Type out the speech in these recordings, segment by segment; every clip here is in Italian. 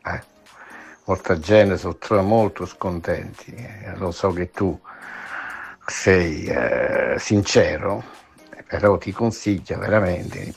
Molta gente sono molto scontenti. Lo so che tu sei sincero, però ti consiglio veramente in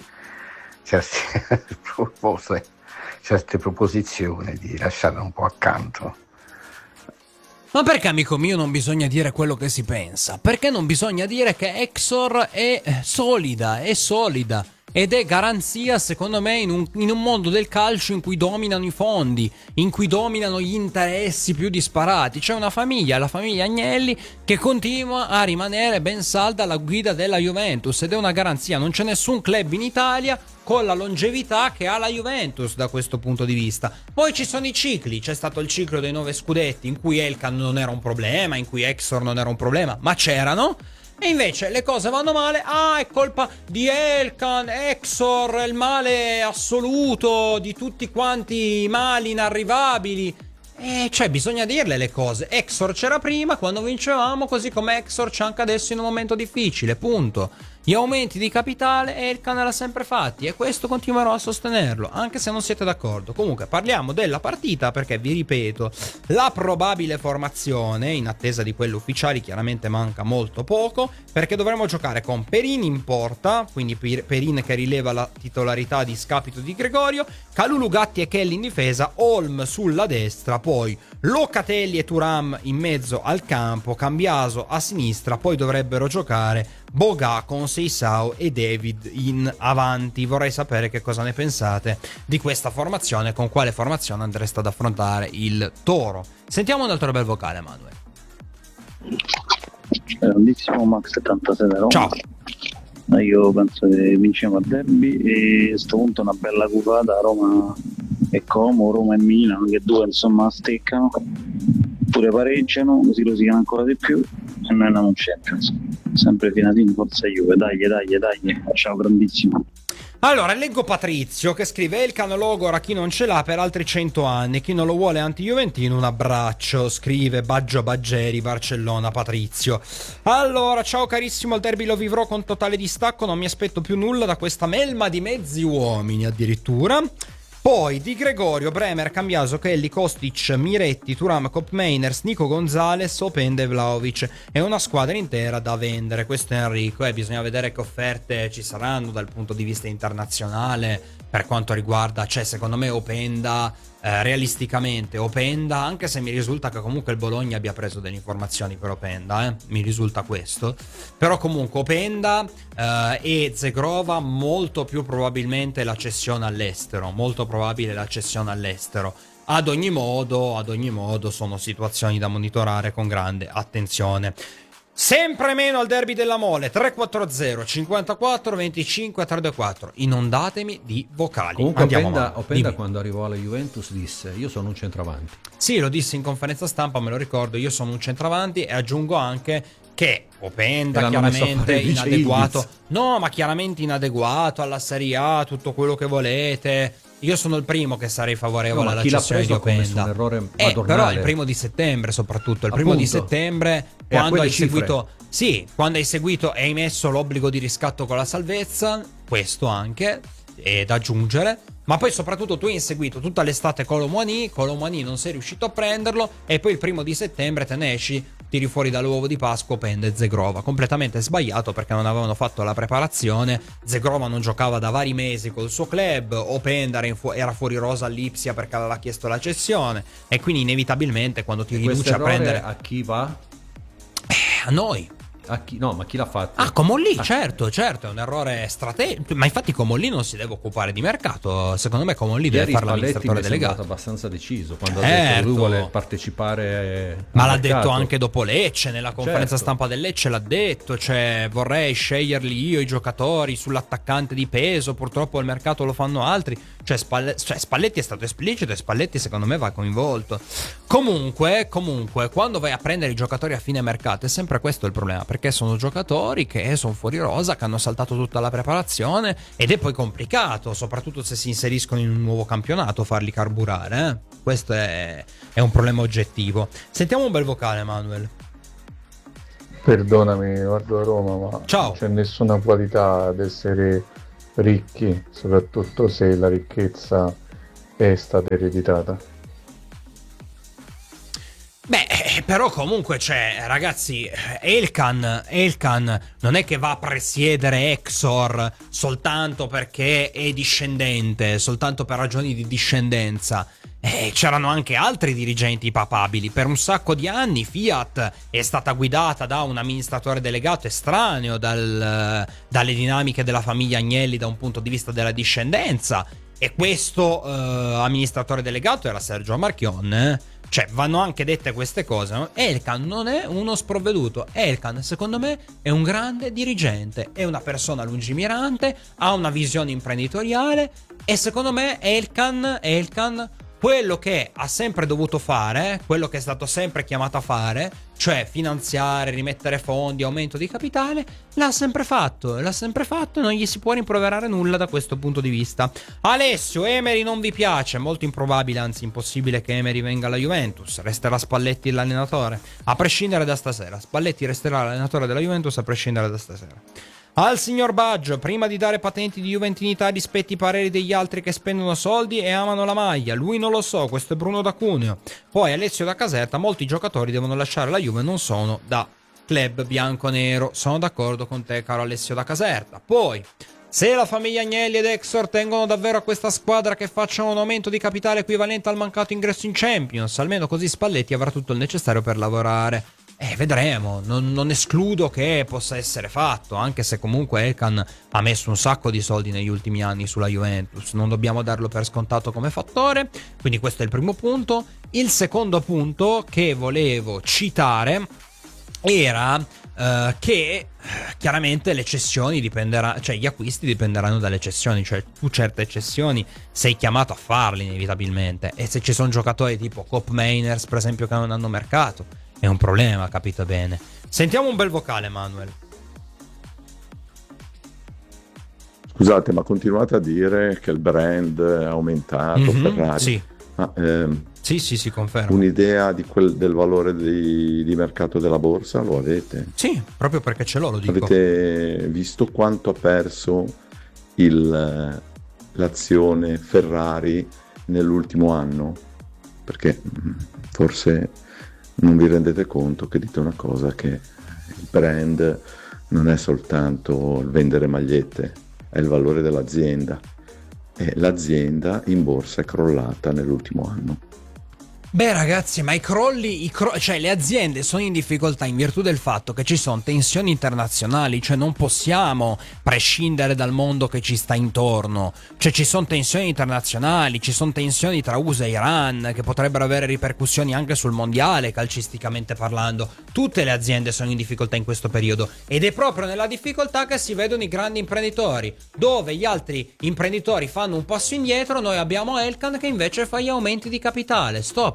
certe proposizioni di lasciarla un po' accanto. Ma perché, amico mio, non bisogna dire quello che si pensa? Perché non bisogna dire che Exor è solida, ed è garanzia, secondo me, in un mondo del calcio in cui dominano i fondi, in cui dominano gli interessi più disparati. C'è una famiglia, la famiglia Agnelli, che continua a rimanere ben salda alla guida della Juventus, ed è una garanzia. Non c'è nessun club in Italia con la longevità che ha la Juventus da questo punto di vista. Poi ci sono i cicli, c'è stato il ciclo dei 9 scudetti in cui Elkan non era un problema, in cui Exor non era un problema, ma c'erano. E invece le cose vanno male, è colpa di Elkan, Exor, è il male assoluto di tutti quanti i mali inarrivabili. Cioè, bisogna dirle le cose. Exor c'era prima quando vincevamo, così come Exor c'è anche adesso in un momento difficile, punto. Gli aumenti di capitale Elkan l'ha sempre fatti, e questo continuerò a sostenerlo, anche se non siete d'accordo. Comunque parliamo della partita, perché vi ripeto, la probabile formazione, in attesa di quelle ufficiali, chiaramente manca molto poco, perché dovremo giocare con Perin in porta, quindi Perin che rileva la titolarità di scapito di Gregorio, Kalulu, Gatti e Kelly in difesa, Holm sulla destra, poi Locatelli e Thuram in mezzo al campo, Cambiaso a sinistra, poi dovrebbero giocare Boga con Seisao e David in avanti. Vorrei sapere che cosa ne pensate di questa formazione, con quale formazione andreste ad affrontare il Toro. Sentiamo un altro bel vocale, Manuel. Grandissimo Max 77 Roma. Ciao. Io penso che vinciamo a derby, e a sto punto una bella cupata Roma e Como, Roma e Milan, che due insomma steccano, pure pareggiano, così rosicano ancora di più, e noi andiamo in Champions. Sempre Finatini, forza Juve, dai, ciao grandissimo. Allora, leggo Patrizio che scrive: Elkan Logora chi non ce l'ha per altri 100 anni, chi non lo vuole anti-juventino un abbraccio. Scrive Baggio Baggeri, Barcellona, Patrizio. Allora, ciao carissimo, il derby lo vivrò con totale distacco, non mi aspetto più nulla da questa melma di mezzi uomini addirittura. Poi di Gregorio, Bremer, Cambiaso, Kelly, Kostic, Miretti, Thuram, Koopmeiners, Nico Gonzalez, Openda e Vlahovic. È una squadra intera da vendere. Questo è Enrico. Bisogna vedere che offerte ci saranno dal punto di vista internazionale per quanto riguarda, cioè secondo me Openda, realisticamente Openda, anche se mi risulta che comunque il Bologna abbia preso delle informazioni per Openda, mi risulta questo, però comunque Openda e Zegrova molto più probabilmente la cessione all'estero, molto probabile la cessione all'estero. Ad ogni modo sono situazioni da monitorare con grande attenzione. Sempre meno al derby della Mole. 340 54 25 324. Inondatemi di vocali. Comunque Openda quando arrivò alla Juventus disse: io sono un centravanti. Sì, lo disse in conferenza stampa, me lo ricordo, io sono un centravanti, e aggiungo anche che Openda chiaramente inadeguato. No, ma chiaramente inadeguato alla Serie A, tutto quello che volete. Io sono il primo che sarei favorevole alla cessione di Openda. Un errore madornale. Però il 1 settembre soprattutto, il 1 settembre, quando hai seguito, sì, quando hai seguito e hai messo l'obbligo di riscatto con la salvezza, questo anche è da aggiungere. Ma poi soprattutto tu hai inseguito tutta l'estate Colomboani non sei riuscito a prenderlo, e poi il 1 settembre te ne esci, tiri fuori dall'uovo di Pasqua Openda e Zegrova. Completamente sbagliato, perché non avevano fatto la preparazione. Zegrova non giocava da vari mesi col suo club, Openda era fuori rosa all'Ipsia perché aveva chiesto la cessione, e quindi inevitabilmente quando ti riduci a prendere... A chi va? A noi. Ma chi l'ha fatto? Comolli, certo, è un errore strategico. Ma infatti Comolli non si deve occupare di mercato. Secondo me Comolli deve fare l'amministratore delegato. È stato abbastanza deciso quando ha detto che lui vuole partecipare. Ma l'ha detto anche dopo Lecce, nella conferenza stampa del Lecce l'ha detto, cioè vorrei sceglierli io i giocatori sull'attaccante di peso, purtroppo il mercato lo fanno altri. Cioè Spalletti è stato esplicito, e Spalletti secondo me va coinvolto. Comunque, quando vai a prendere i giocatori a fine mercato è sempre questo il problema, perché sono giocatori che sono fuori rosa, che hanno saltato tutta la preparazione, ed è poi complicato, soprattutto se si inseriscono in un nuovo campionato, farli carburare. Questo è un problema oggettivo. Sentiamo un bel vocale, Manuel. Perdonami, guardo a Roma, ma ciao. Non c'è nessuna qualità ad essere ricchi, soprattutto se la ricchezza è stata ereditata. Beh, però comunque c'è, ragazzi, Elkan non è che va a presiedere Exor soltanto perché è discendente, soltanto per ragioni di discendenza. C'erano anche altri dirigenti papabili. Per un sacco di anni Fiat è stata guidata da un amministratore delegato estraneo dalle dinamiche della famiglia Agnelli da un punto di vista della discendenza. E questo amministratore delegato era Sergio Marchionne. Cioè, vanno anche dette queste cose, no? Elkan non è uno sprovveduto. Elkan, secondo me, è un grande dirigente, è una persona lungimirante, ha una visione imprenditoriale e secondo me Elkan quello che ha sempre dovuto fare, quello che è stato sempre chiamato a fare, cioè finanziare, rimettere fondi, aumento di capitale, l'ha sempre fatto e non gli si può rimproverare nulla da questo punto di vista. Alessio, Emery non vi piace? Molto improbabile, anzi impossibile che Emery venga alla Juventus. Resterà Spalletti l'allenatore, a prescindere da stasera. Spalletti resterà l'allenatore della Juventus a prescindere da stasera. Al signor Baggio, prima di dare patenti di juventinità rispetti i pareri degli altri che spendono soldi e amano la maglia. Lui non lo so, questo è Bruno da Cuneo. Poi Alessio da Caserta, molti giocatori devono lasciare la Juve, non sono da club bianco-nero. Sono d'accordo con te, caro Alessio da Caserta. Poi, se la famiglia Agnelli ed Exor tengono davvero a questa squadra che faccia un aumento di capitale equivalente al mancato ingresso in Champions, almeno così Spalletti avrà tutto il necessario per lavorare. Vedremo, non escludo che possa essere fatto, anche se comunque Elkan ha messo un sacco di soldi negli ultimi anni sulla Juventus, non dobbiamo darlo per scontato come fattore, quindi questo è il primo punto. Il secondo punto che volevo citare era che chiaramente le cessioni cioè gli acquisti dipenderanno dalle cessioni, cioè tu certe cessioni sei chiamato a farle inevitabilmente, e se ci sono giocatori tipo Cop Mainers per esempio che non hanno mercato è un problema, capito bene. Sentiamo un bel vocale, Manuel. Scusate, ma continuate a dire che il brand è aumentato, Ferrari. Sì. Ma, sì, confermo. Un'idea del valore di mercato della borsa lo avete? Sì, proprio perché ce l'ho, lo dico. Avete visto quanto ha perso l'azione Ferrari nell'ultimo anno? Perché forse non vi rendete conto che dite una cosa, che il brand non è soltanto il vendere magliette, è il valore dell'azienda, e l'azienda in borsa è crollata nell'ultimo anno. Beh ragazzi, ma cioè le aziende sono in difficoltà in virtù del fatto che ci sono tensioni internazionali, cioè non possiamo prescindere dal mondo che ci sta intorno, cioè ci sono tensioni internazionali, ci sono tensioni tra USA e Iran che potrebbero avere ripercussioni anche sul mondiale calcisticamente parlando. Tutte le aziende sono in difficoltà in questo periodo ed è proprio nella difficoltà che si vedono i grandi imprenditori, dove gli altri imprenditori fanno un passo indietro, noi abbiamo Elkan che invece fa gli aumenti di capitale. Stop.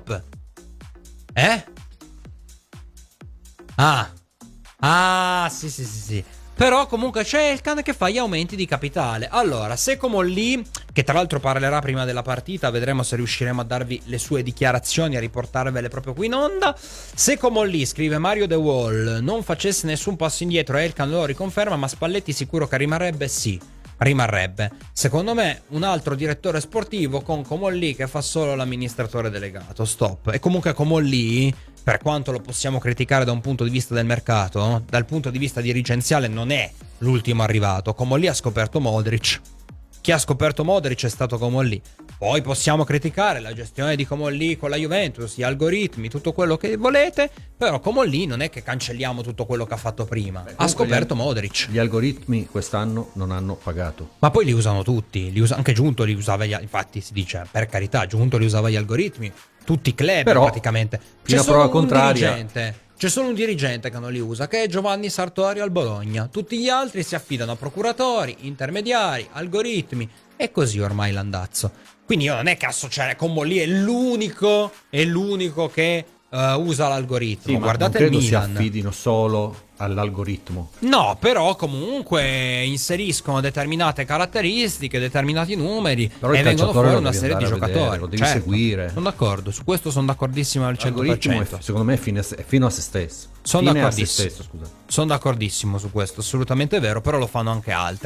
Sì. Però comunque c'è Elkan che fa gli aumenti di capitale. Allora, se Comolli, che tra l'altro parlerà prima della partita, vedremo se riusciremo a darvi le sue dichiarazioni, a riportarvele proprio qui in onda. Se Comolli, scrive Mario The Wall, non facesse nessun passo indietro, Elkan lo riconferma, ma Spalletti sicuro che rimarrebbe? Sì, rimarrebbe. Secondo me un altro direttore sportivo con Comolli che fa solo l'amministratore delegato. Stop. E comunque Comolli, per quanto lo possiamo criticare da un punto di vista del mercato, dal punto di vista dirigenziale non è l'ultimo arrivato. Comolli ha scoperto Modric. Chi ha scoperto Modric è stato Comolli. Poi possiamo criticare la gestione di Comolli con la Juventus, gli algoritmi, tutto quello che volete, però Comolli non è che cancelliamo tutto quello che ha fatto prima. Ha scoperto Modric. Gli algoritmi quest'anno non hanno pagato. Ma poi li usano tutti, anche Giunto li usava, infatti si dice, per carità, Giunto li usava gli algoritmi, tutti i club però, praticamente. Fino a prova contraria. C'è solo un dirigente che non li usa, che è Giovanni Sartorio al Bologna. Tutti gli altri si affidano a procuratori, intermediari, algoritmi, e così ormai l'andazzo. Quindi io non è che associare Comolli è l'unico che usa l'algoritmo. Sì, guardate ma il non credo Milan. si affidino solo all'algoritmo. No, però comunque inseriscono determinate caratteristiche, determinati numeri, però e vengono fuori una devi serie di giocatori. Vedere, lo devi seguire. Sono d'accordo, su questo sono d'accordissimo al 100%. L'algoritmo secondo me è fino a se stesso. Sono d'accordissimo su questo, assolutamente vero, però lo fanno anche altri.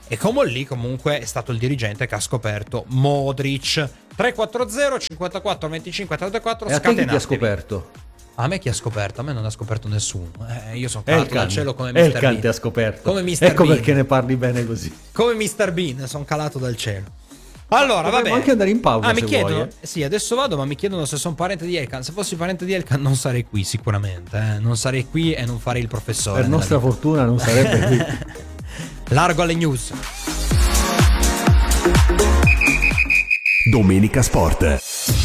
E come lì comunque è stato il dirigente che ha scoperto Modric. 340 54 25 34. E a te chi ti ha scoperto? A me chi ha scoperto? A me non ha scoperto nessuno. Io sono calato dal cielo come Mr. Bean. Bean. Ti ha scoperto. Come Mr. Ecco Bean. perché ne parli bene così. Come Mr. Bean, sono calato dal cielo. Allora, vabbè. anche andare in pausa mi se chiedono, vuoi. Sì, adesso vado, ma mi chiedono se sono parente di Elkan. Se fossi parente di Elkan non sarei qui sicuramente. Non sarei qui e non farei il professore. Per nostra fortuna non sarebbe qui. Largo alle news. Domenica Sport.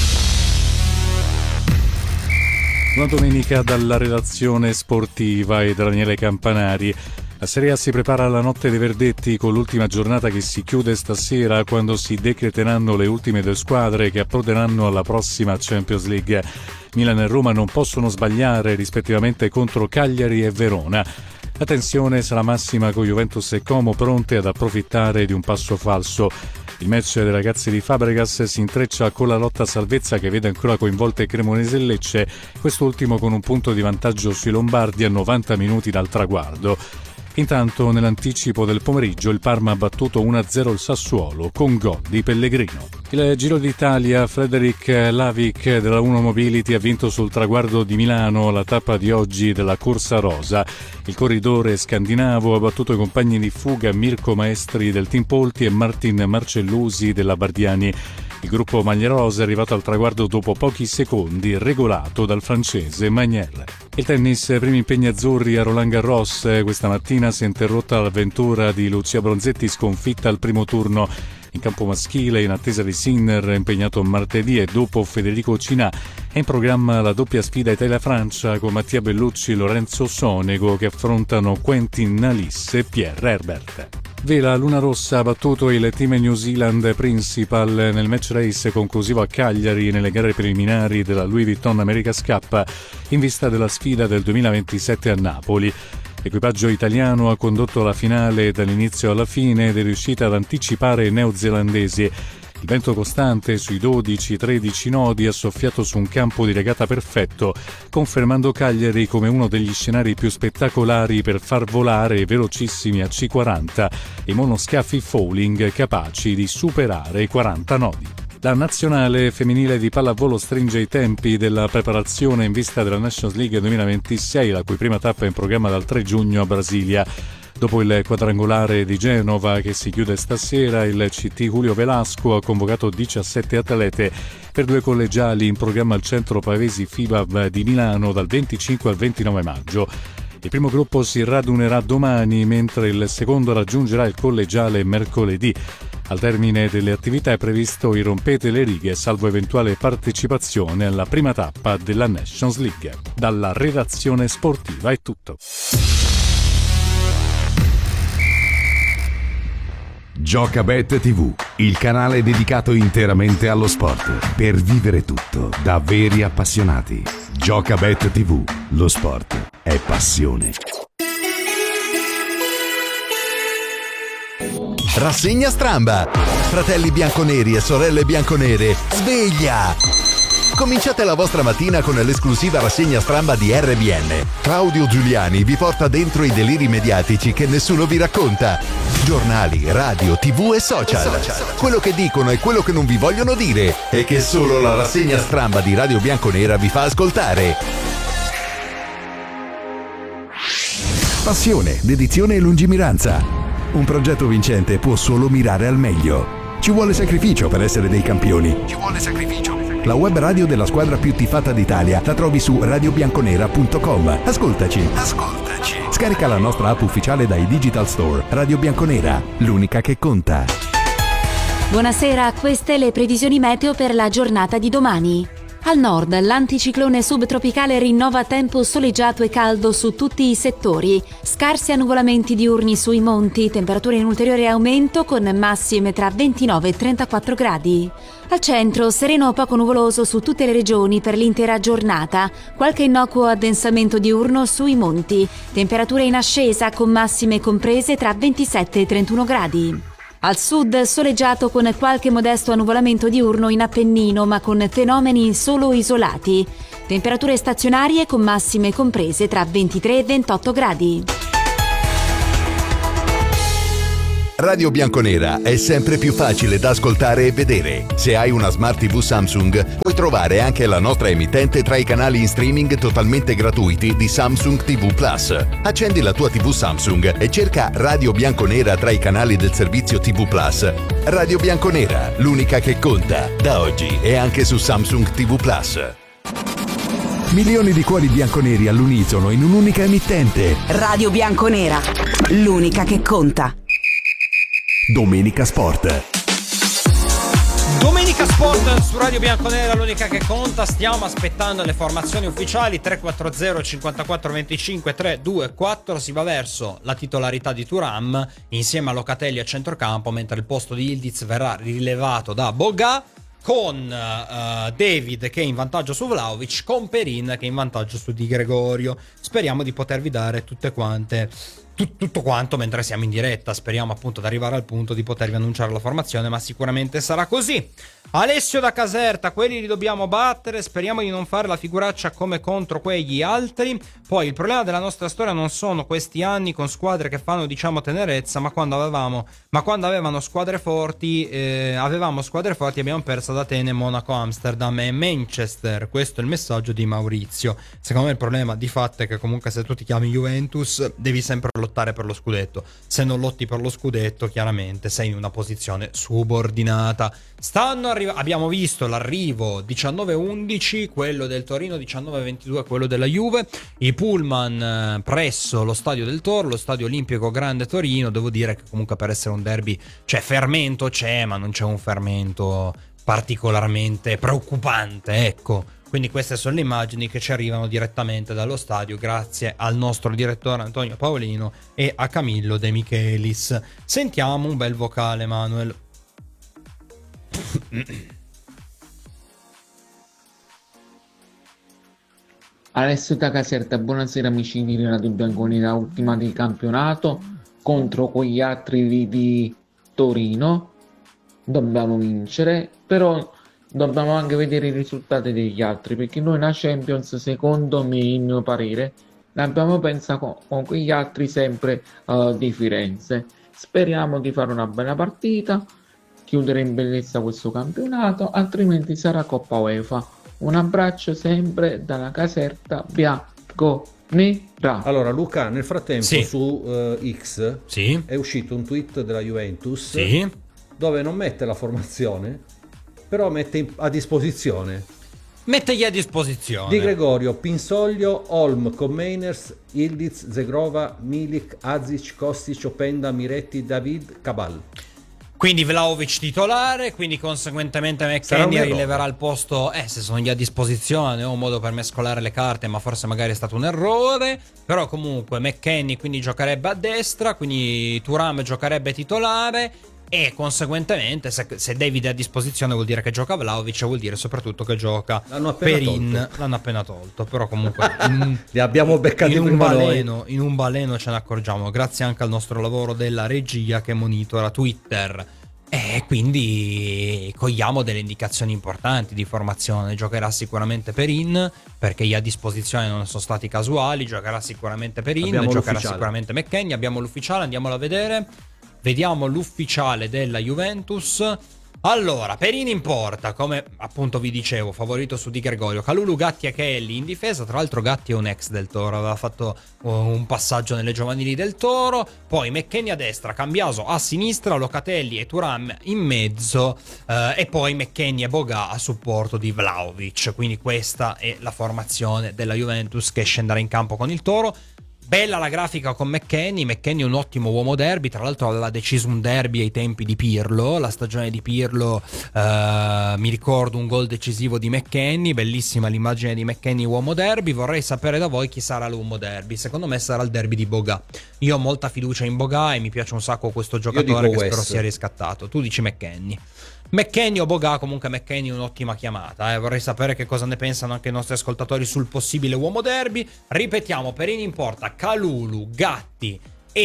Una domenica dalla redazione sportiva e da Daniele Campanari. La Serie A si prepara alla notte dei verdetti con l'ultima giornata che si chiude stasera quando si decreteranno le ultime due squadre che approderanno alla prossima Champions League. Milan e Roma non possono sbagliare rispettivamente contro Cagliari e Verona. La tensione sarà massima con Juventus e Como pronte ad approfittare di un passo falso. Il match dei ragazzi di Fabregas si intreccia con la lotta a salvezza che vede ancora coinvolte Cremonese e Lecce, quest'ultimo con un punto di vantaggio sui Lombardi a 90 minuti dal traguardo. Intanto, nell'anticipo del pomeriggio, il Parma ha battuto 1-0 il Sassuolo con gol di Pellegrino. Il Giro d'Italia, Frederic Lavic della Uno Mobility ha vinto sul traguardo di Milano la tappa di oggi della Corsa Rosa. Il corridore scandinavo ha battuto i compagni di fuga Mirko Maestri del Team Polti e Martin Marcellusi della Bardiani. Il gruppo Maglia-Rosa è arrivato al traguardo dopo pochi secondi, regolato dal francese Magnier. Il tennis, primi impegni azzurri a Roland Garros. Questa mattina si è interrotta l'avventura di Lucia Bronzetti, sconfitta al primo turno. In campo maschile, in attesa di Sinner, impegnato martedì, e dopo Federico Cinà, è in programma la doppia sfida Italia-Francia con Mattia Bellucci e Lorenzo Sonego che affrontano Quentin Nalisse e Pierre Herbert. Vela Luna Rossa ha battuto il team New Zealand Principal nel match race conclusivo a Cagliari nelle gare preliminari della Louis Vuitton America's Cup in vista della sfida del 2027 a Napoli. L'equipaggio italiano ha condotto la finale dall'inizio alla fine ed è riuscita ad anticipare i neozelandesi. Il vento costante sui 12-13 nodi ha soffiato su un campo di regata perfetto, confermando Cagliari come uno degli scenari più spettacolari per far volare i velocissimi AC-40 e monoscafi Fowling capaci di superare i 40 nodi. La nazionale femminile di pallavolo stringe i tempi della preparazione in vista della Nations League 2026, la cui prima tappa è in programma dal 3 giugno a Brasilia. Dopo il quadrangolare di Genova che si chiude stasera, il CT Julio Velasco ha convocato 17 atlete per due collegiali in programma al centro Pavesi FIBAB di Milano dal 25 al 29 maggio. Il primo gruppo si radunerà domani, mentre il secondo raggiungerà il collegiale mercoledì. Al termine delle attività è previsto il rompete le righe, salvo eventuale partecipazione alla prima tappa della Nations League. Dalla redazione sportiva è tutto. Giocabet TV, il canale dedicato interamente allo sport, per vivere tutto da veri appassionati. Giocabet TV, lo sport è passione. Rassegna Stramba. Fratelli bianconeri e sorelle bianconere, sveglia! Cominciate la vostra mattina con l'esclusiva rassegna Stramba di RBN. Claudio Giuliani vi porta dentro i deliri mediatici che nessuno vi racconta. Giornali, radio, TV e social. Quello che dicono e quello che non vi vogliono dire e che solo la rassegna Stramba di Radio Bianconera vi fa ascoltare. Passione, dedizione e lungimiranza. Un progetto vincente può solo mirare al meglio. Ci vuole sacrificio per essere dei campioni. Ci vuole sacrificio. La web radio della squadra più tifata d'Italia la trovi su radiobianconera.com. Ascoltaci. Scarica la nostra app ufficiale dai Digital Store. Radio Bianconera, l'unica che conta. Buonasera, queste le previsioni meteo per la giornata di domani. Al nord, l'anticiclone subtropicale rinnova tempo soleggiato e caldo su tutti i settori. Scarsi annuvolamenti diurni sui monti, temperature in ulteriore aumento con massime tra 29 e 34 gradi. Al centro, sereno o poco nuvoloso su tutte le regioni per l'intera giornata. Qualche innocuo addensamento diurno sui monti. Temperature in ascesa con massime comprese tra 27 e 31 gradi. Al sud soleggiato con qualche modesto annuvolamento diurno in Appennino, ma con fenomeni solo isolati. Temperature stazionarie con massime comprese tra 23 e 28 gradi. Radio Bianconera è sempre più facile da ascoltare e vedere. Se hai una Smart TV Samsung, puoi trovare anche la nostra emittente tra i canali in streaming totalmente gratuiti di Samsung TV Plus. Accendi la tua TV Samsung e cerca Radio Bianconera tra i canali del servizio TV Plus. Radio Bianconera, l'unica che conta. Da oggi è anche su Samsung TV Plus. Milioni di cuori bianconeri all'unisono in un'unica emittente. Radio Bianconera, l'unica che conta. Domenica Sport. Domenica Sport su Radio Bianconera, l'unica che conta. Stiamo aspettando le formazioni ufficiali. 340 54 25 324. Si va verso la titolarità di Thuram insieme a Locatelli a centrocampo, mentre il posto di Yildiz verrà rilevato da Boga, con David che è in vantaggio su Vlahovic, con Perin che è in vantaggio su Di Gregorio. Speriamo di potervi dare tutto quanto mentre siamo in diretta. Speriamo appunto di arrivare al punto di potervi annunciare la formazione, ma sicuramente sarà così. Alessio da Caserta: quelli li dobbiamo battere, speriamo di non fare la figuraccia come contro quegli altri. Poi il problema della nostra storia non sono questi anni con squadre che fanno diciamo tenerezza, ma quando avevano squadre forti, abbiamo perso ad Atene, Monaco, Amsterdam e Manchester. Questo è il messaggio di Maurizio. Secondo me il problema di fatto è che comunque se tu ti chiami Juventus devi sempre lottare per lo scudetto. Se non lotti per lo scudetto, chiaramente sei in una posizione subordinata. Abbiamo visto l'arrivo 19-11, quello del Torino, 19-22 quello della Juve, i pullman presso lo stadio del Toro, lo stadio olimpico Grande Torino. Devo dire che comunque per essere un derby, cioè fermento c'è, ma non c'è un fermento particolarmente preoccupante, ecco. Quindi queste sono le immagini che ci arrivano direttamente dallo stadio, grazie al nostro direttore Antonio Paolino e a Camillo De Michelis. Sentiamo un bel vocale, Manuel. Alessio da Caserta, buonasera amici di Radio Bianconera, ultima di campionato contro quegli altri lì di Torino. Dobbiamo vincere, però dobbiamo anche vedere i risultati degli altri, perché noi la Champions, secondo me, il mio parere, l'abbiamo pensa con quegli altri sempre di Firenze. Speriamo di fare una bella partita, chiudere in bellezza questo campionato, altrimenti sarà Coppa UEFA. Un abbraccio sempre dalla Caserta Bianconera. Allora Luca, nel frattempo su X è uscito un tweet della Juventus dove non mette la formazione, però mette a disposizione. Mettegli a disposizione Di Gregorio, Pinsoglio, Olm, Kommeiners, Yildiz, Zegrova, Milik, Azic, Kostic, Openda, Miretti, David, Cabal. Quindi Vlahovic titolare, quindi conseguentemente McKennie rileverà il posto, se sono gli a disposizione, è un modo per mescolare le carte, ma forse magari è stato un errore. Però comunque McKennie quindi giocherebbe a destra, quindi Thuram giocherebbe titolare. E conseguentemente se David è a disposizione vuol dire che gioca Vlahovic, vuol dire soprattutto che gioca Perin. L'hanno appena tolto, però comunque li abbiamo beccati prima noi. In un baleno ce ne accorgiamo, grazie anche al nostro lavoro della regia che monitora Twitter. E quindi cogliamo delle indicazioni importanti di formazione. Giocherà sicuramente Perin, perché gli a disposizione non sono stati casuali. Giocherà sicuramente Perin, giocherà sicuramente McKennie. Abbiamo l'ufficiale, andiamolo a vedere. Vediamo l'ufficiale della Juventus. Allora, Perin in porta, come appunto vi dicevo, favorito su Di Gregorio. Kalulu, Gatti e Kelly in difesa. Tra l'altro Gatti è un ex del Toro, aveva fatto un passaggio nelle giovanili del Toro. Poi McKennie a destra, Cambiaso a sinistra, Locatelli e Thuram in mezzo, e poi McKennie e Boga a supporto di Vlahovic. Quindi questa è la formazione della Juventus che scenderà in campo con il Toro. Bella la grafica con McKennie è un ottimo uomo derby, tra l'altro aveva deciso un derby ai tempi di Pirlo, la stagione di Pirlo, mi ricordo un gol decisivo di McKennie, bellissima l'immagine di McKennie uomo derby. Vorrei sapere da voi chi sarà l'uomo derby. Secondo me sarà il derby di Boga. Io ho molta fiducia in Boga e mi piace un sacco questo giocatore che spero sia riscattato. Tu dici McKennie o Boga? Comunque McKennie è un'ottima chiamata, Vorrei sapere che cosa ne pensano anche i nostri ascoltatori sul possibile uomo derby. Ripetiamo, Perin in porta, Kalulu, Gatti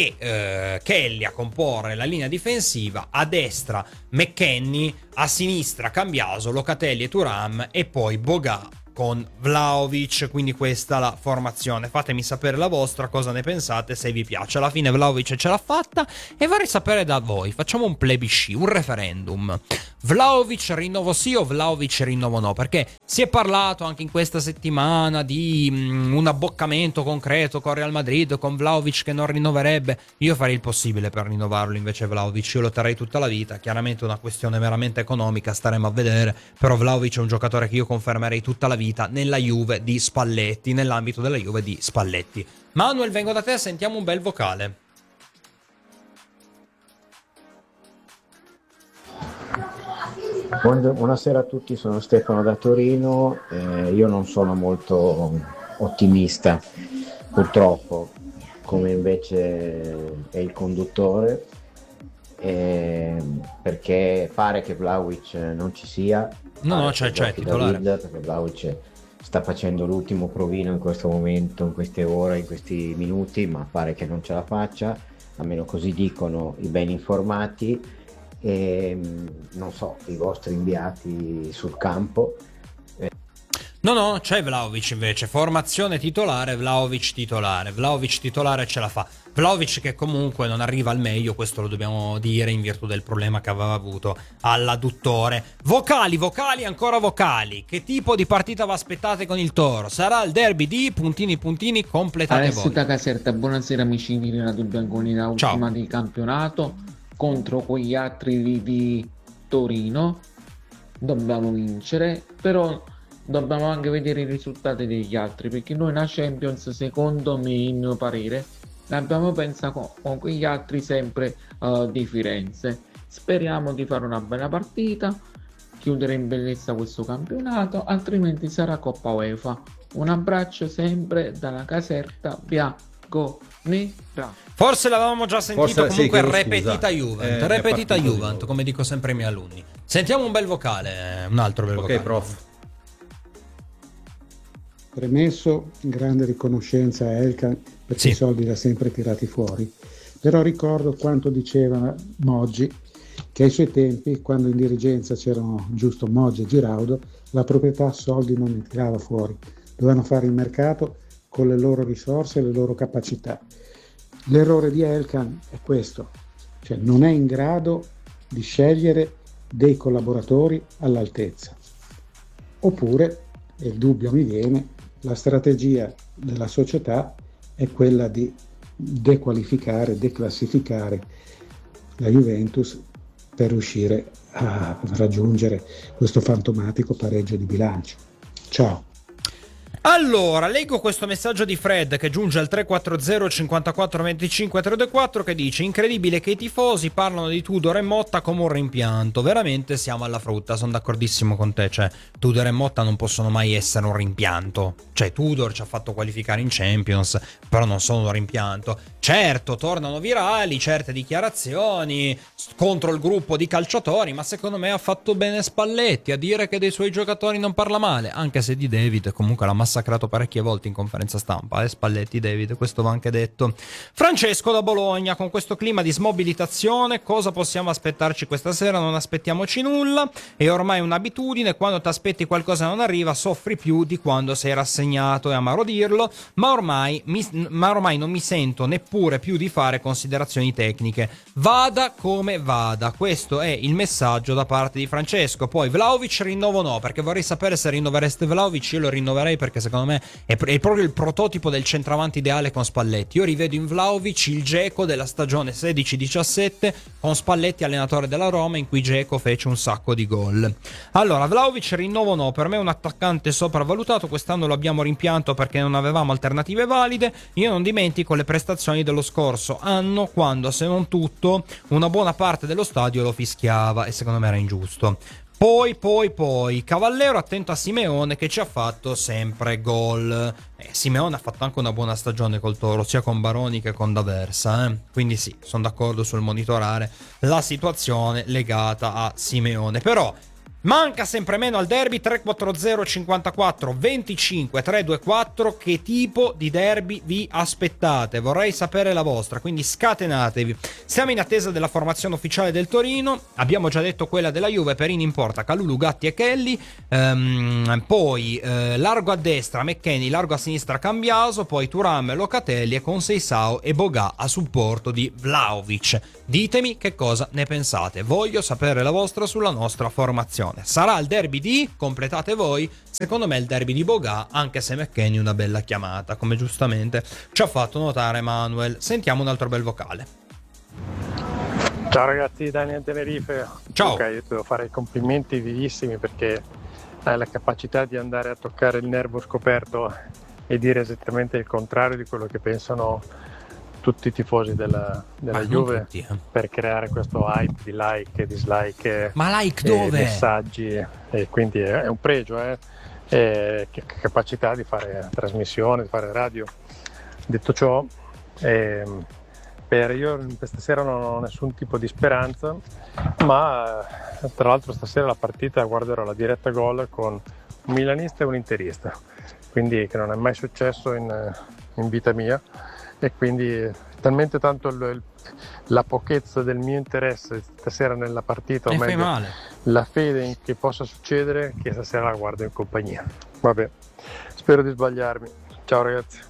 e Kelly a comporre la linea difensiva. A destra McKennie, a sinistra Cambiaso, Locatelli e Thuram, e poi Boga con Vlahovic, quindi questa la formazione. Fatemi sapere la vostra, cosa ne pensate, se vi piace. Alla fine Vlahovic ce l'ha fatta e vorrei sapere da voi, facciamo un plebiscito, un referendum. Vlahovic rinnovo sì o Vlahovic rinnovo no? Perché si è parlato anche in questa settimana di un abboccamento concreto con Real Madrid, con Vlahovic che non rinnoverebbe. Io farei il possibile per rinnovarlo invece Vlahovic, io lo terrei tutta la vita. Chiaramente è una questione meramente economica, staremo a vedere, però Vlahovic è un giocatore che io confermerei tutta la vita nella Juve di Spalletti, nell'ambito della Juve di Spalletti. Manuel, vengo da te, sentiamo un bel vocale. Buonasera a tutti, sono Stefano da Torino. Io non sono molto ottimista, purtroppo, come invece è il conduttore, perché pare che Vlahovic non ci sia. No, c'è titolare. Perché Vlahovic sta facendo l'ultimo provino in questo momento, in queste ore, in questi minuti, ma pare che non ce la faccia, almeno così dicono i ben informati. E non so, i vostri inviati sul campo. No, c'è Vlahovic invece, formazione titolare, Vlahovic titolare ce la fa. Vlahovic che comunque non arriva al meglio, questo lo dobbiamo dire, in virtù del problema che aveva avuto all'adduttore. Vocali, ancora vocali. Che tipo di partita vi aspettate con il Toro? Sarà il derby di ... completate Alessio voi. da Caserta, buonasera amici di Radio Bianconera, ultima di campionato contro quegli altri di Torino. Dobbiamo vincere, però dobbiamo anche vedere i risultati degli altri, perché noi la Champions, secondo me, in mio parere, l'abbiamo pensa con quegli altri sempre di Firenze. Speriamo di fare una bella partita, chiudere in bellezza questo campionato, altrimenti sarà Coppa UEFA. Un abbraccio sempre dalla Caserta bianconera. Forse l'avevamo già sentito, comunque sì, ripetita Juventus, come dico sempre ai miei alunni. Sentiamo un bel vocale, un altro bel vocale. Ok, prof. Premesso, grande riconoscenza a Elkan perché i soldi li ha sempre tirati fuori, però ricordo quanto diceva Moggi, che ai suoi tempi, quando in dirigenza c'erano giusto Moggi e Giraudo, la proprietà soldi non ne tirava fuori, dovevano fare il mercato con le loro risorse e le loro capacità. L'errore di Elkan è questo, cioè non è in grado di scegliere dei collaboratori all'altezza. Oppure, e il dubbio mi viene, la strategia della società è quella di dequalificare, declassificare la Juventus per riuscire a raggiungere questo fantomatico pareggio di bilancio. Ciao. Allora, leggo questo messaggio di Fred che giunge al 340 54 25 324 che dice: incredibile che i tifosi parlano di Tudor e Motta come un rimpianto, veramente siamo alla frutta. Sono d'accordissimo con te, cioè Tudor e Motta non possono mai essere un rimpianto, cioè Tudor ci ha fatto qualificare in Champions, però non sono un rimpianto. Certo, tornano virali certe dichiarazioni contro il gruppo di calciatori, ma secondo me ha fatto bene Spalletti a dire che dei suoi giocatori non parla male, anche se di David comunque l'ha massacrato parecchie volte in conferenza stampa, Spalletti David, questo va anche detto. Francesco da Bologna: con questo clima di smobilitazione cosa possiamo aspettarci questa sera? Non aspettiamoci nulla, è ormai un'abitudine, quando ti aspetti qualcosa e non arriva soffri più di quando sei rassegnato, è amaro dirlo, ma ormai non mi sento neppure più di fare considerazioni tecniche, vada come vada. Questo è il messaggio da parte di Francesco. Poi Vlahovic rinnovo no, perché vorrei sapere se rinnovereste Vlahovic. Io lo rinnoverei perché secondo me è proprio il prototipo del centravanti ideale con Spalletti. Io rivedo in Vlahovic il Dzeko della stagione 16-17 con Spalletti allenatore della Roma, in cui Dzeko fece un sacco di gol. Allora, Vlahovic rinnovo no, per me è un attaccante sopravvalutato, quest'anno lo abbiamo rimpianto perché non avevamo alternative valide. Io non dimentico le prestazioni dello scorso anno, quando se non tutto una buona parte dello stadio lo fischiava e secondo me era ingiusto. Poi Cavallero attento a Simeone che ci ha fatto sempre gol. Simeone ha fatto anche una buona stagione col Toro, sia con Baroni che con D'Aversa, quindi sì, sono d'accordo sul monitorare la situazione legata a Simeone. Però Manca sempre meno al derby. 340 54 25 324. Che tipo di derby vi aspettate? Vorrei sapere la vostra, quindi scatenatevi. Siamo in attesa della formazione ufficiale del Torino. Abbiamo già detto quella della Juve: Perini in porta, Kalulu, Gatti e Kelly. Poi largo a destra McKennie, largo a sinistra Cambiaso, poi Thuram, Locatelli e con Seisao e Boga a supporto di Vlahovic. Ditemi che cosa ne pensate. Voglio sapere la vostra sulla nostra formazione. Sarà il derby di? Completate voi. Secondo me è il derby di Boga, anche se McKennie una bella chiamata, come giustamente ci ha fatto notare Manuel. Sentiamo un altro bel vocale. Ciao ragazzi, Daniel Tenerife. Ciao. Ok, io devo fare i complimenti vivissimi perché hai la capacità di andare a toccare il nervo scoperto e dire esattamente il contrario di quello che pensano tutti i tifosi della Juve, per creare questo hype di like e dislike. Ma like dove? Messaggi, e quindi è un pregio, che capacità di fare trasmissione, di fare radio. Detto ciò, io questa sera non ho nessun tipo di speranza, ma tra l'altro stasera la partita guarderò la diretta gol con un milanista e un interista, quindi che non è mai successo in vita mia, e quindi talmente tanto la pochezza del mio interesse stasera nella partita, o meglio la fede in che possa succedere, che stasera la guardo in compagnia. Vabbè, spero di sbagliarmi. Ciao ragazzi.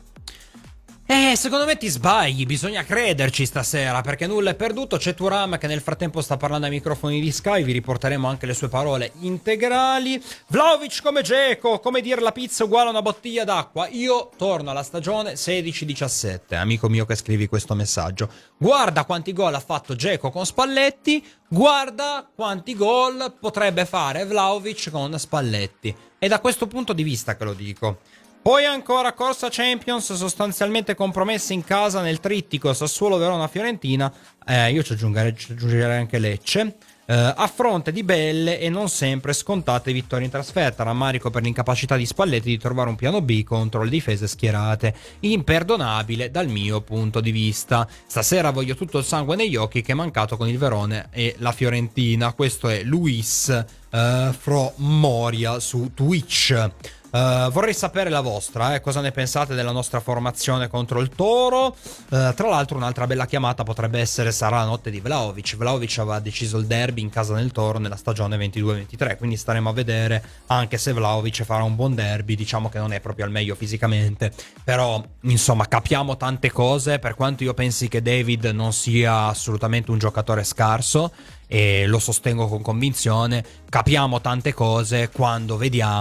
Secondo me ti sbagli, bisogna crederci stasera, perché nulla è perduto. C'è Thuram che nel frattempo sta parlando ai microfoni di Sky, vi riporteremo anche le sue parole integrali. Vlahovic come Dzeko, come dire la pizza uguale a una bottiglia d'acqua. Io torno alla stagione 16-17, amico mio che scrivi questo messaggio. Guarda quanti gol ha fatto Dzeko con Spalletti, guarda quanti gol potrebbe fare Vlahovic con Spalletti. È da questo punto di vista che lo dico. Poi ancora corsa Champions sostanzialmente compromessa in casa nel trittico Sassuolo, Verona, Fiorentina. Io ci aggiungerei anche Lecce. A fronte di belle e non sempre scontate vittorie in trasferta. Rammarico per l'incapacità di Spalletti di trovare un piano B contro le difese schierate. Imperdonabile dal mio punto di vista. Stasera voglio tutto il sangue negli occhi che è mancato con il Verona e la Fiorentina. Questo è Luis Fro Moria su Twitch. Vorrei sapere la vostra, cosa ne pensate della nostra formazione contro il Toro. Tra l'altro un'altra bella chiamata potrebbe essere sarà la notte di Vlahovic. Vlahovic aveva deciso il derby in casa del Toro nella stagione 22-23, quindi staremo a vedere, anche se Vlahovic farà un buon derby. Diciamo che non è proprio al meglio fisicamente, però insomma capiamo tante cose. Per quanto io pensi che David non sia assolutamente un giocatore scarso, e lo sostengo con convinzione, capiamo tante cose quando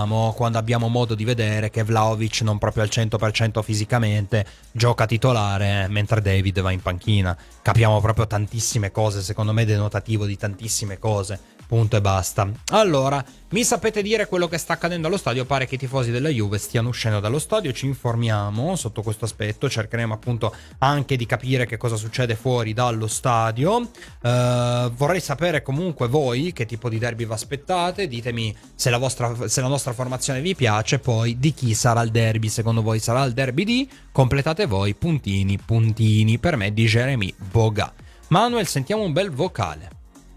abbiamo modo di vedere che Vlahovic non proprio al 100% fisicamente gioca titolare mentre David va in panchina. Capiamo proprio tantissime cose, secondo me è denotativo di tantissime cose, punto e basta. Allora, mi sapete dire quello che sta accadendo allo stadio? Pare che i tifosi della Juve stiano uscendo dallo stadio, ci informiamo sotto questo aspetto, cercheremo appunto anche di capire che cosa succede fuori dallo stadio. Vorrei sapere comunque voi che tipo di derby vi aspettate, ditemi se la nostra formazione vi piace, poi di chi sarà il derby secondo voi. Sarà il derby di? Completate voi, puntini, per me di Jeremy Boga. Manuel, sentiamo un bel vocale.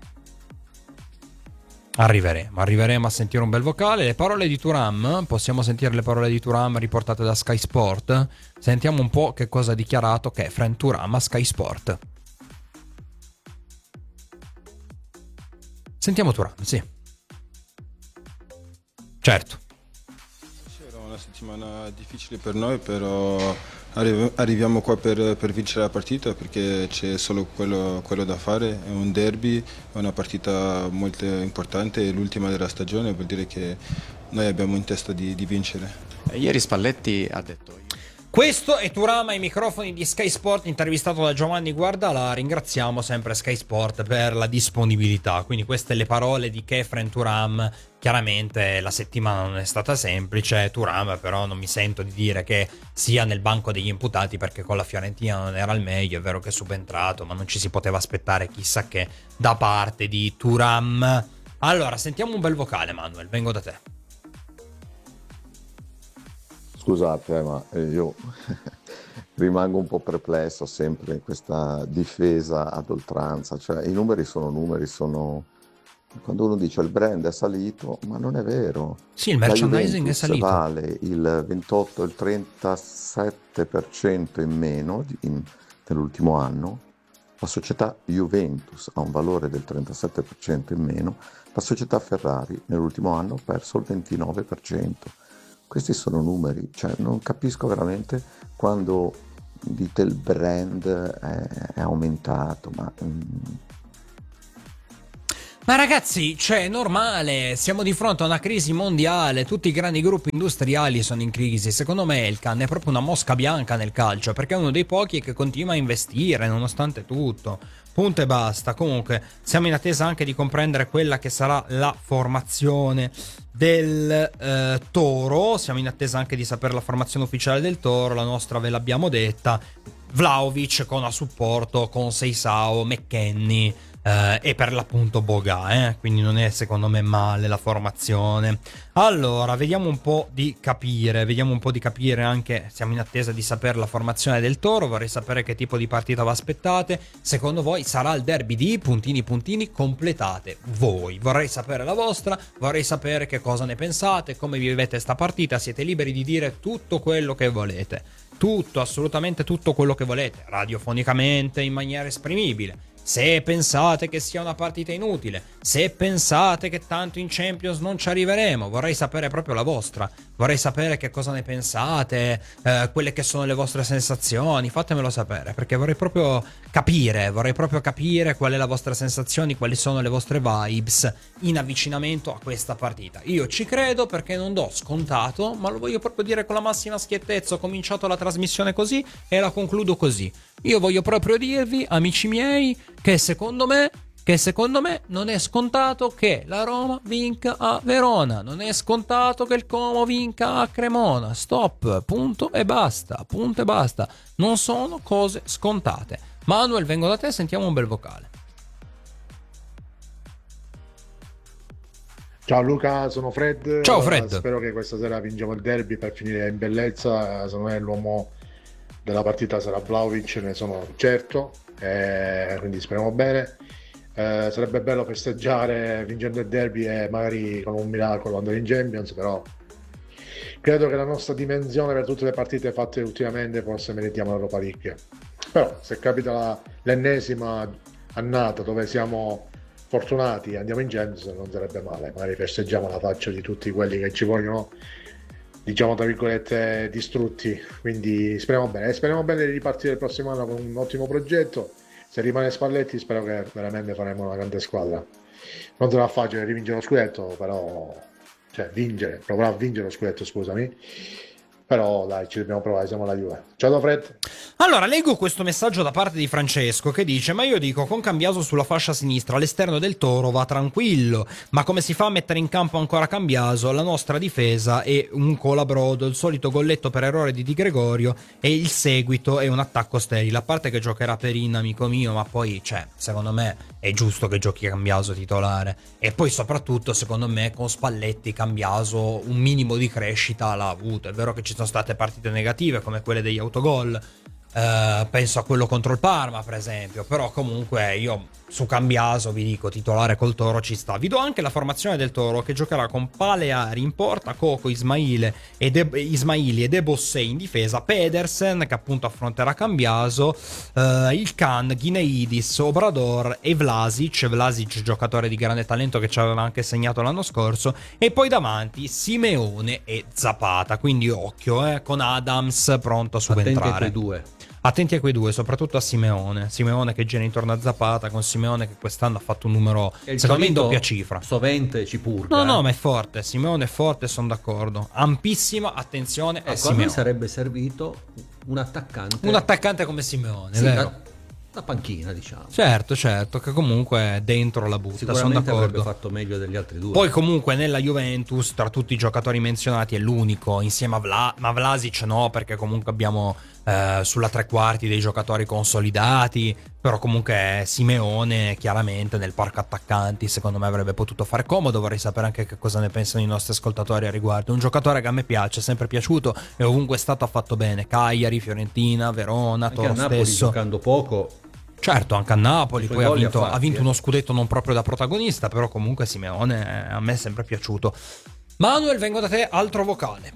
Arriveremo a sentire un bel vocale. Le parole di Thuram, possiamo sentire le parole di Thuram riportate da Sky Sport? Sentiamo un po' che cosa ha dichiarato Khéphren Thuram a Sky Sport. Sentiamo Thuram, sì. Certo. Era una settimana difficile per noi, però arriviamo qua per vincere la partita, perché c'è solo quello da fare. È un derby, è una partita molto importante, è l'ultima della stagione, vuol dire che noi abbiamo in testa di vincere. Ieri Spalletti ha detto: questo è Thuram ai microfoni di Sky Sport, intervistato da Giovanni Guardala. Ringraziamo sempre Sky Sport per la disponibilità. Quindi queste le parole di Khéphren Thuram. Chiaramente la settimana non è stata semplice. Thuram però non mi sento di dire che sia nel banco degli imputati, perché con la Fiorentina non era al meglio. È vero che è subentrato, ma non ci si poteva aspettare chissà che da parte di Thuram. Allora, sentiamo un bel vocale, Manuel, vengo da te. Scusate, ma io rimango un po' perplesso sempre in questa difesa ad oltranza. Cioè, i numeri sono Quando uno dice il brand è salito, ma non è vero. Sì, il merchandising è salito. Vale il 28, il 37% in meno nell'ultimo anno. La società Juventus ha un valore del 37% in meno. La società Ferrari nell'ultimo anno ha perso il 29%. Questi sono numeri, cioè non capisco veramente quando dite il brand è aumentato, Ma ragazzi, cioè è normale, siamo di fronte a una crisi mondiale, tutti i grandi gruppi industriali sono in crisi. Secondo me Elkann è proprio una mosca bianca nel calcio, perché è uno dei pochi che continua a investire nonostante tutto. Punto e basta. Comunque siamo in attesa anche di comprendere quella che sarà la formazione del Toro. Siamo in attesa anche di sapere la formazione ufficiale del Toro. La nostra ve l'abbiamo detta: Vlahovic con a supporto con Seisao, McKennie e per l'appunto Boga, quindi non è secondo me male la formazione. Allora, vediamo un po' di capire anche, siamo in attesa di sapere la formazione del Toro. Vorrei sapere che tipo di partita vi aspettate. Secondo voi sarà il derby di puntini completate voi? Vorrei sapere la vostra, vorrei sapere che cosa ne pensate, come vivete sta partita. Siete liberi di dire tutto quello che volete, tutto, assolutamente tutto quello che volete, radiofonicamente, in maniera esprimibile. Se pensate che sia una partita inutile, se pensate che tanto in Champions non ci arriveremo, vorrei sapere proprio la vostra. Vorrei sapere che cosa ne pensate, quelle che sono le vostre sensazioni. Fatemelo sapere, perché vorrei proprio capire qual è la vostra sensazione, quali sono le vostre vibes in avvicinamento a questa partita. Io ci credo perché non do scontato, ma lo voglio proprio dire con la massima schiettezza. Ho cominciato la trasmissione così e la concludo così. Io voglio proprio dirvi, amici miei, che secondo me non è scontato che la Roma vinca a Verona, non è scontato che il Como vinca a Cremona. Stop, punto e basta. Non sono cose scontate. Manuel, vengo da te, sentiamo un bel vocale. Ciao Luca, sono Fred. Ciao Fred. Spero che questa sera vinciamo il derby per finire in bellezza. Secondo me l'uomo della partita sarà Vlahovic, ne sono certo, quindi speriamo bene. Sarebbe bello festeggiare vincendo il derby e magari con un miracolo andare in Champions, però credo che la nostra dimensione per tutte le partite fatte ultimamente forse meritiamo l'Europa League. Però se capita l'ennesima annata dove siamo fortunati e andiamo in Champions non sarebbe male, magari festeggiamo la faccia di tutti quelli che ci vogliono, diciamo tra virgolette, distrutti. Quindi speriamo bene di ripartire il prossimo anno con un ottimo progetto. Se rimane Spalletti spero che veramente faremo una grande squadra. Non sarà facile rivincere lo scudetto, però provare a vincere lo scudetto, scusami. Però dai, ci dobbiamo provare, siamo alla Juve. Ciao da Fred. Allora, leggo questo messaggio da parte di Francesco che dice: ma io dico, con Cambiaso sulla fascia sinistra all'esterno del Toro va tranquillo, ma come si fa a mettere in campo ancora Cambiaso? La nostra difesa è un colabrodo, il solito golletto per errore di Di Gregorio e il seguito è un attacco sterile. A parte che giocherà Perin, amico mio, ma poi secondo me è giusto che giochi Cambiaso titolare. E poi soprattutto secondo me con Spalletti Cambiaso un minimo di crescita l'ha avuto. È vero che ci sono state partite negative come quelle degli autogol, penso a quello contro il Parma per esempio, però comunque io su Cambiaso vi dico titolare col Toro ci sta. Vi do anche la formazione del Toro, che giocherà con Paleari in porta, Coco, Ismaili e De Bossé in difesa, Pedersen che appunto affronterà Cambiaso, il Khan, Ghineidis, Obrador e Vlasic giocatore di grande talento che ci aveva anche segnato l'anno scorso, e poi davanti Simeone e Zapata. Quindi occhio con Adams pronto a subentrare. Attenti a quei due, soprattutto a Simeone che gira intorno a Zapata, con Simeone che quest'anno ha fatto un numero secondo me in doppia cifra. Sovente ci purga. No, ma è forte, Simeone è forte, sono d'accordo. Ampissima attenzione a Simeone. A me sarebbe servito un attaccante come Simeone, sì, vero? La panchina, diciamo. Certo, che comunque dentro la butta. Sicuramente avrebbe fatto meglio degli altri due. Poi comunque nella Juventus, tra tutti i giocatori menzionati, è l'unico insieme a Vlasic no, perché comunque abbiamo sulla tre quarti dei giocatori consolidati. Però comunque Simeone chiaramente nel parco attaccanti secondo me avrebbe potuto fare comodo. Vorrei sapere anche che cosa ne pensano i nostri ascoltatori a riguardo. Un giocatore che a me piace, è sempre piaciuto e ovunque è stato ha fatto bene. Cagliari, Fiorentina, Verona, anche Toro a Napoli stesso. giocando poco Certo, anche a Napoli, poi ha vinto uno eh. scudetto non proprio da protagonista, però comunque Simeone a me è sempre piaciuto. Manuel, vengo da te, altro vocale.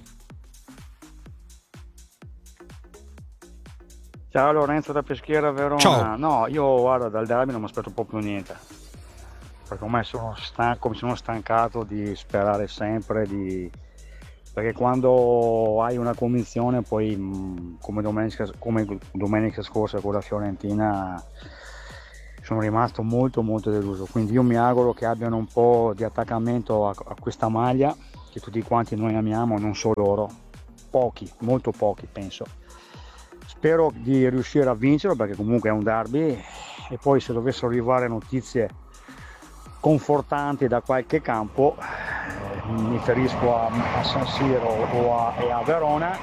Ciao Lorenzo da Peschiera, Verona. Ciao. No, io guarda, dal derby non mi aspetto proprio niente, perché ormai sono stanco, mi sono stancato di sperare sempre, perché quando hai una convinzione poi come domenica scorsa con la Fiorentina sono rimasto molto molto deluso, quindi io mi auguro che abbiano un po' di attaccamento a questa maglia che tutti quanti noi amiamo, non solo loro, pochi, molto pochi penso. Spero di riuscire a vincerlo perché comunque è un derby, e poi se dovessero arrivare notizie confortanti da qualche campo, mi riferisco a San Siro e a Verona,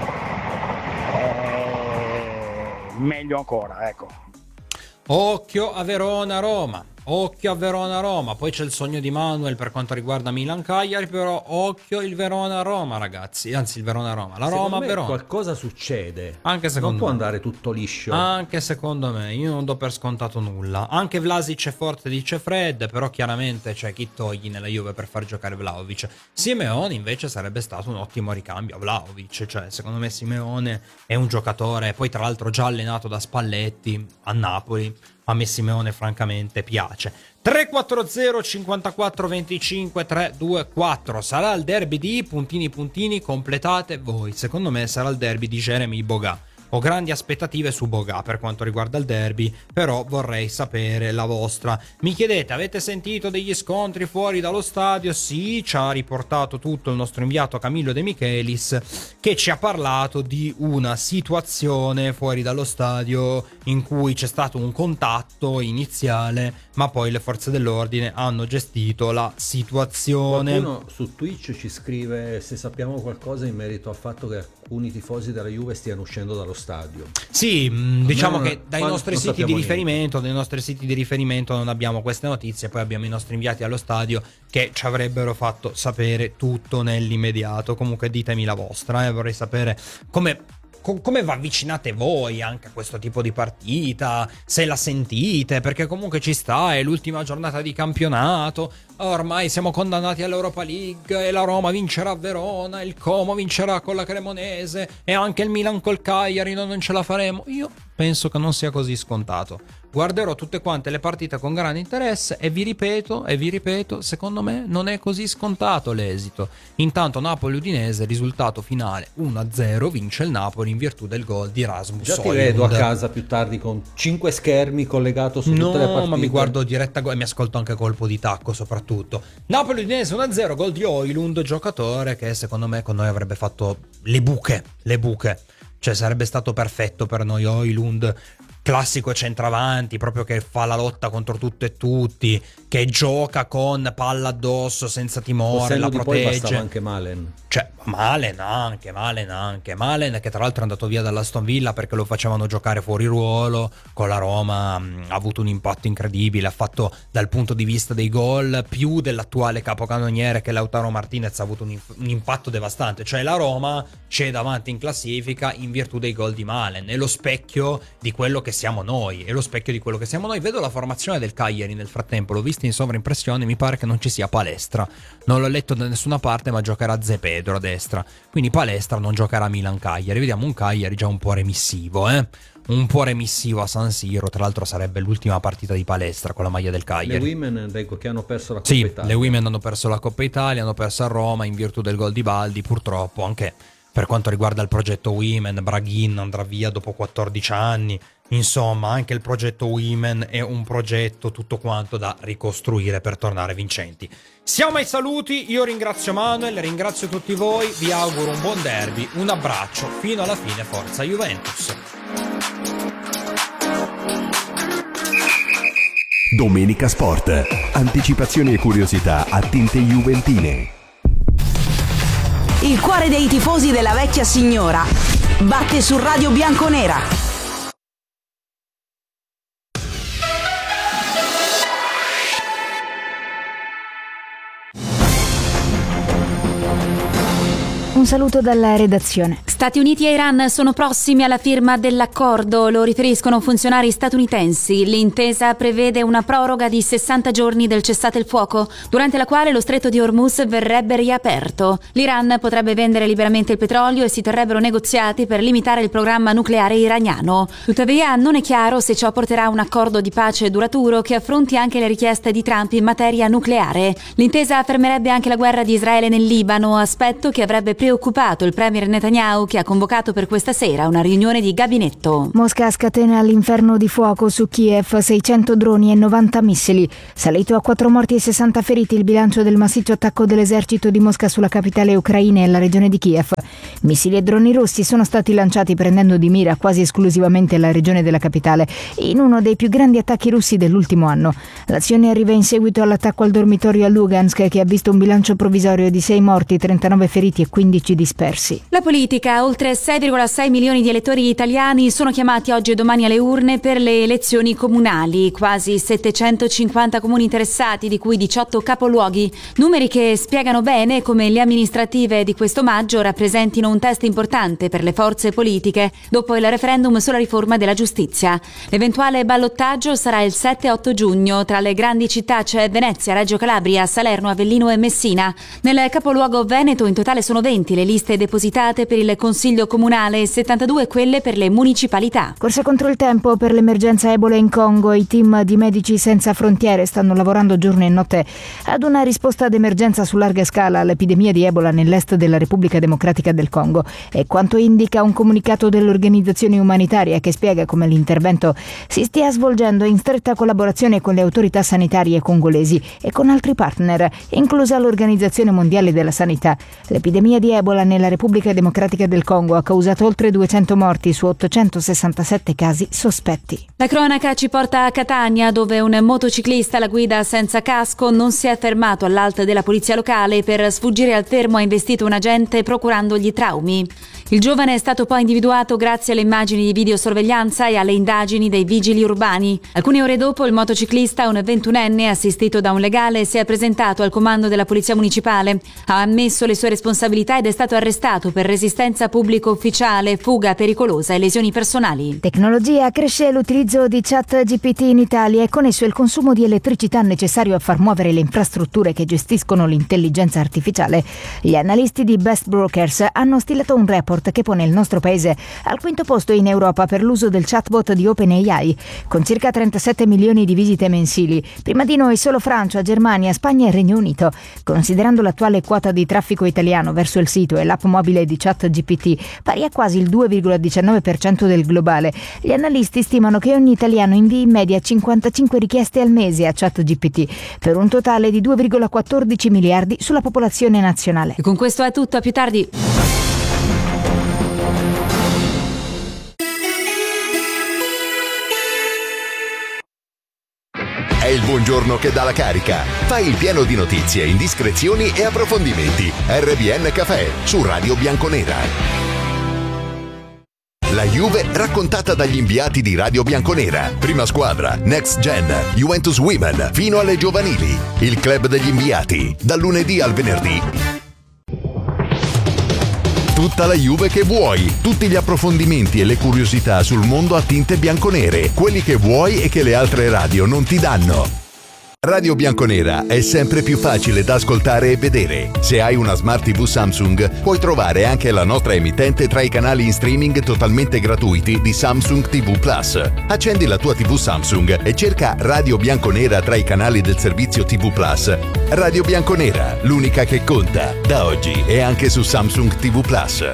meglio ancora, ecco. Occhio a Verona-Roma. Occhio a Verona-Roma, poi c'è il sogno di Manuel per quanto riguarda Milan-Cagliari, però occhio il Verona-Roma, ragazzi, anzi il Verona-Roma, la Roma-Verona. Qualcosa succede, anche secondo non può me. Andare tutto liscio. Anche secondo me, io non do per scontato nulla. Anche Vlasic è forte, dice Fred, però chiaramente c'è chi togli nella Juve per far giocare Vlahovic. Simeone invece sarebbe stato un ottimo ricambio a Vlahovic, cioè secondo me Simeone è un giocatore, poi tra l'altro già allenato da Spalletti a Napoli. A me Simeone francamente piace. 340 54 25 324. Sarà il derby di puntini, completate voi. Secondo me sarà il derby di Jeremy Boga. Ho grandi aspettative su Boga per quanto riguarda il derby, però vorrei sapere la vostra. Mi chiedete, avete sentito degli scontri fuori dallo stadio? Sì, ci ha riportato tutto il nostro inviato Camillo De Michelis, che ci ha parlato di una situazione fuori dallo stadio in cui c'è stato un contatto iniziale, ma poi le forze dell'ordine hanno gestito la situazione. Qualcuno su Twitch ci scrive se sappiamo qualcosa in merito al fatto che alcuni tifosi della Juve stiano uscendo dallo stadio. Sì, diciamo che dai nostri siti di riferimento non abbiamo queste notizie, poi abbiamo i nostri inviati allo stadio che ci avrebbero fatto sapere tutto nell'immediato. Comunque ditemi la vostra, vorrei sapere come vi avvicinate voi anche a questo tipo di partita, se la sentite, perché comunque ci sta, è l'ultima giornata di campionato, ormai siamo condannati all'Europa League e la Roma vincerà a Verona, il Como vincerà con la Cremonese e anche il Milan col Cagliari, noi non ce la faremo. Io penso che non sia così scontato. Guarderò tutte quante le partite con grande interesse e vi ripeto, secondo me non è così scontato l'esito. Intanto Napoli-Udinese, risultato finale 1-0, vince il Napoli in virtù del gol di Rasmus Già ti Højlund. vedo a casa più tardi con 5 schermi collegato su tutte le partite. No, ma mi guardo diretta e mi ascolto anche colpo di tacco soprattutto. Napoli-Udinese 1-0, gol di Højlund, giocatore che secondo me con noi avrebbe fatto le buche. Cioè sarebbe stato perfetto per noi Højlund, classico centravanti, proprio che fa la lotta contro tutto e tutti, che gioca con palla addosso senza timore, la protegge. Poi bastava anche Malen. Cioè Malen anche Malen, che tra l'altro è andato via dall'Aston Villa perché lo facevano giocare fuori ruolo. Con la Roma ha avuto un impatto incredibile, ha fatto dal punto di vista dei gol più dell'attuale capocannoniere che Lautaro Martinez, ha avuto un impatto devastante. Cioè la Roma c'è davanti in classifica in virtù dei gol di Malen, è lo specchio di quello che siamo noi, Vedo la formazione del Cagliari nel frattempo, l'ho vista in sovraimpressione, mi pare che non ci sia Palestra, non l'ho letto da nessuna parte, ma giocherà Zé Pedro a destra, quindi Palestra non giocherà Milan-Cagliari. Vediamo un Cagliari già un po' remissivo, un po' remissivo a San Siro. Tra l'altro sarebbe l'ultima partita di Palestra con la maglia del Cagliari. Le Women, leggo che hanno perso la Coppa Italia. Le Women hanno perso la Coppa Italia, hanno perso a Roma in virtù del gol di Baldi, purtroppo. Anche per quanto riguarda il progetto Women, Braghin andrà via dopo 14 anni. Insomma, anche il progetto Women è un progetto tutto quanto da ricostruire per tornare vincenti. Siamo ai saluti, io ringrazio Manuel, ringrazio tutti voi, vi auguro un buon derby, un abbraccio, fino alla fine, forza Juventus. Domenica Sport, anticipazioni e curiosità a tinte juventine. Il cuore dei tifosi della vecchia signora batte su Radio Bianconera. Un saluto dalla redazione. Stati Uniti e Iran sono prossimi alla firma dell'accordo, lo riferiscono funzionari statunitensi. L'intesa prevede una proroga di 60 giorni del cessate il fuoco, durante la quale lo stretto di Hormuz verrebbe riaperto. L'Iran potrebbe vendere liberamente il petrolio e si terrebbero negoziati per limitare il programma nucleare iraniano. Tuttavia non è chiaro se ciò porterà a un accordo di pace duraturo che affronti anche le richieste di Trump in materia nucleare. L'intesa fermerebbe anche la guerra di Israele nel Libano, aspetto che avrebbe preoccupato il premier Netanyahu, che ha convocato per questa sera una riunione di gabinetto. Mosca scatena l'inferno di fuoco su Kiev, 600 droni e 90 missili. Salito a 4 morti e 60 feriti il bilancio del massiccio attacco dell'esercito di Mosca sulla capitale ucraina e la regione di Kiev. Missili e droni russi sono stati lanciati prendendo di mira quasi esclusivamente la regione della capitale, in uno dei più grandi attacchi russi dell'ultimo anno. L'azione arriva in seguito all'attacco al dormitorio a Lugansk, che ha visto un bilancio provvisorio di 6 morti, 39 feriti e 15 dispersi. La politica. Oltre 6,6 milioni di elettori italiani sono chiamati oggi e domani alle urne per le elezioni comunali. Quasi 750 comuni interessati, di cui 18 capoluoghi. Numeri che spiegano bene come le amministrative di questo maggio rappresentino un test importante per le forze politiche dopo il referendum sulla riforma della giustizia. L'eventuale ballottaggio sarà il 7-8 giugno. Tra le grandi città c'è Venezia, Reggio Calabria, Salerno, Avellino e Messina. Nel capoluogo veneto in totale sono 20 le liste depositate per il Consiglio Comunale e 72 quelle per le municipalità. Corsa contro il tempo per l'emergenza Ebola in Congo. I team di Medici Senza Frontiere stanno lavorando giorno e notte ad una risposta d'emergenza su larga scala all'epidemia di Ebola nell'est della Repubblica Democratica del Congo. È quanto indica un comunicato dell'organizzazione umanitaria che spiega come l'intervento si stia svolgendo in stretta collaborazione con le autorità sanitarie congolesi e con altri partner, inclusa l'Organizzazione Mondiale della Sanità. L'epidemia di Ebola nella Repubblica Democratica del Congo ha causato oltre 200 morti su 867 casi sospetti. La cronaca ci porta a Catania, dove un motociclista alla guida senza casco non si è fermato all'alta della polizia locale. Per sfuggire al fermo ha investito un agente procurandogli traumi. Il giovane è stato poi individuato grazie alle immagini di videosorveglianza e alle indagini dei vigili urbani. Alcune ore dopo il motociclista, un 21enne assistito da un legale, si è presentato al comando della polizia municipale. Ha ammesso le sue responsabilità ed è stato arrestato per resistenza pubblico ufficiale, fuga pericolosa e lesioni personali. Tecnologia. Cresce l'utilizzo di ChatGPT in Italia e con esso il consumo di elettricità necessario a far muovere le infrastrutture che gestiscono l'intelligenza artificiale. Gli analisti di Best Brokers hanno stilato un report che pone il nostro paese al quinto posto in Europa per l'uso del chatbot di OpenAI, con circa 37 milioni di visite mensili. Prima di noi solo Francia, Germania, Spagna e Regno Unito. Considerando l'attuale quota di traffico italiano verso il sito e l'app mobile di ChatGPT, pari a quasi il 2,19% del globale, gli analisti stimano che ogni italiano invii in media 55 richieste al mese a ChatGPT, per un totale di 2,14 miliardi sulla popolazione nazionale. E con questo è tutto, a più tardi. È il buongiorno che dà la carica. Fai il pieno di notizie, indiscrezioni e approfondimenti. RBN Café su Radio Bianconera. La Juve raccontata dagli inviati di Radio Bianconera. Prima squadra, Next Gen, Juventus Women, fino alle giovanili. Il club degli inviati, dal lunedì al venerdì. Tutta la Juve che vuoi, tutti gli approfondimenti e le curiosità sul mondo a tinte bianconere, quelli che vuoi e che le altre radio non ti danno. Radio Bianconera è sempre più facile da ascoltare e vedere. Se hai una Smart TV Samsung, puoi trovare anche la nostra emittente tra i canali in streaming totalmente gratuiti di Samsung TV Plus. Accendi la tua TV Samsung e cerca Radio Bianconera tra i canali del servizio TV Plus. Radio Bianconera, l'unica che conta, da oggi e anche su Samsung TV Plus.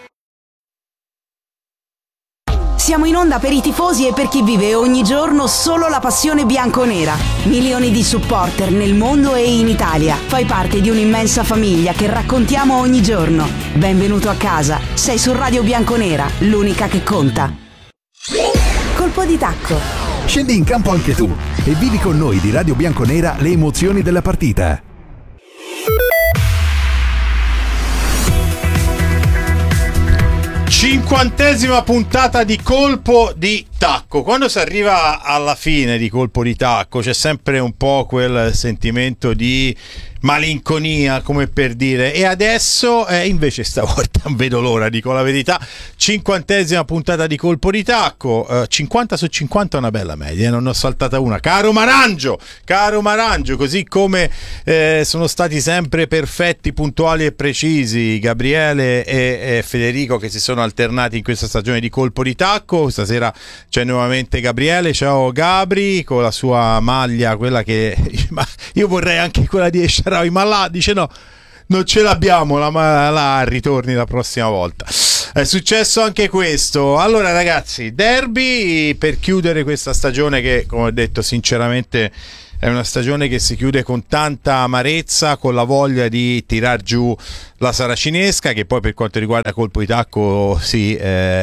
Siamo in onda per i tifosi e per chi vive ogni giorno solo la passione bianconera. Milioni di supporter nel mondo e in Italia. Fai parte di un'immensa famiglia che raccontiamo ogni giorno. Benvenuto a casa. Sei su Radio Bianconera, l'unica che conta. Colpo di tacco. Scendi in campo anche tu e vivi con noi di Radio Bianconera le emozioni della partita. 50ª puntata di Colpo di tacco, quando si arriva alla fine di colpo di tacco c'è sempre un po' quel sentimento di malinconia, come per dire, e adesso invece stavolta non vedo l'ora, dico la verità. 50ª puntata di colpo di tacco, 50 su 50 è una bella media, non ho saltata una. Caro Marangio, così come sono stati sempre perfetti, puntuali e precisi Gabriele e Federico, che si sono alternati in questa stagione di colpo di tacco. Stasera c'è nuovamente Gabriele. Ciao Gabri, con la sua maglia, quella che ma io vorrei anche quella di Esharawi, ma là dice no, non ce l'abbiamo, la ritorni la prossima volta. È successo anche questo. Allora ragazzi, derby per chiudere questa stagione che, come ho detto, sinceramente è una stagione che si chiude con tanta amarezza, con la voglia di tirar giù la saracinesca, che poi per quanto riguarda colpo di tacco si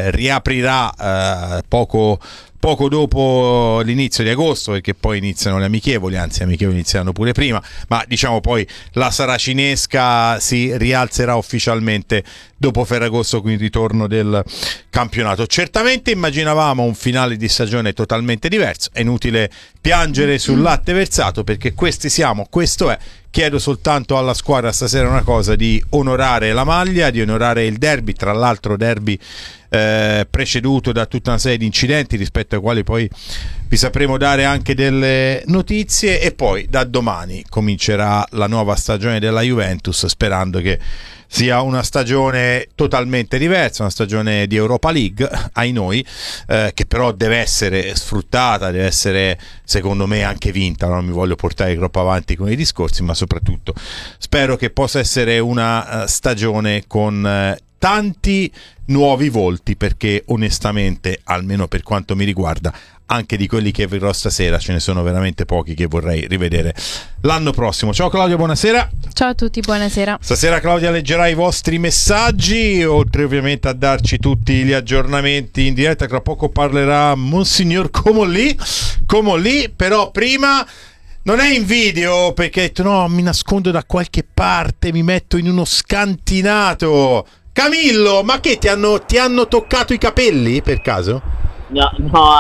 riaprirà poco dopo l'inizio di agosto, perché poi iniziano le amichevoli, anzi le amichevoli inizieranno pure prima, ma diciamo poi la saracinesca si rialzerà ufficialmente dopo Ferragosto con il ritorno del campionato. Certamente immaginavamo un finale di stagione totalmente diverso, è inutile piangere sul latte versato, perché questi siamo, questo è. Chiedo soltanto alla squadra stasera una cosa: di onorare la maglia, di onorare il derby, tra l'altro derby preceduto da tutta una serie di incidenti rispetto ai quali poi vi sapremo dare anche delle notizie, e poi da domani comincerà la nuova stagione della Juventus, sperando che sia una stagione totalmente diversa, una stagione di Europa League, ai noi, che però deve essere sfruttata, deve essere secondo me anche vinta. Non mi voglio portare troppo avanti con i discorsi, ma soprattutto spero che possa essere una stagione con tanti nuovi volti, perché onestamente, almeno per quanto mi riguarda, anche di quelli che vedrò stasera ce ne sono veramente pochi che vorrei rivedere l'anno prossimo. Ciao Claudia, buonasera. Ciao a tutti, buonasera. Stasera Claudia leggerà i vostri messaggi, oltre ovviamente a darci tutti gli aggiornamenti in diretta. Tra poco parlerà Monsignor Comolli, però prima non è in video, perché no, mi nascondo da qualche parte, mi metto in uno scantinato. Camillo, ma che ti hanno toccato i capelli per caso? No,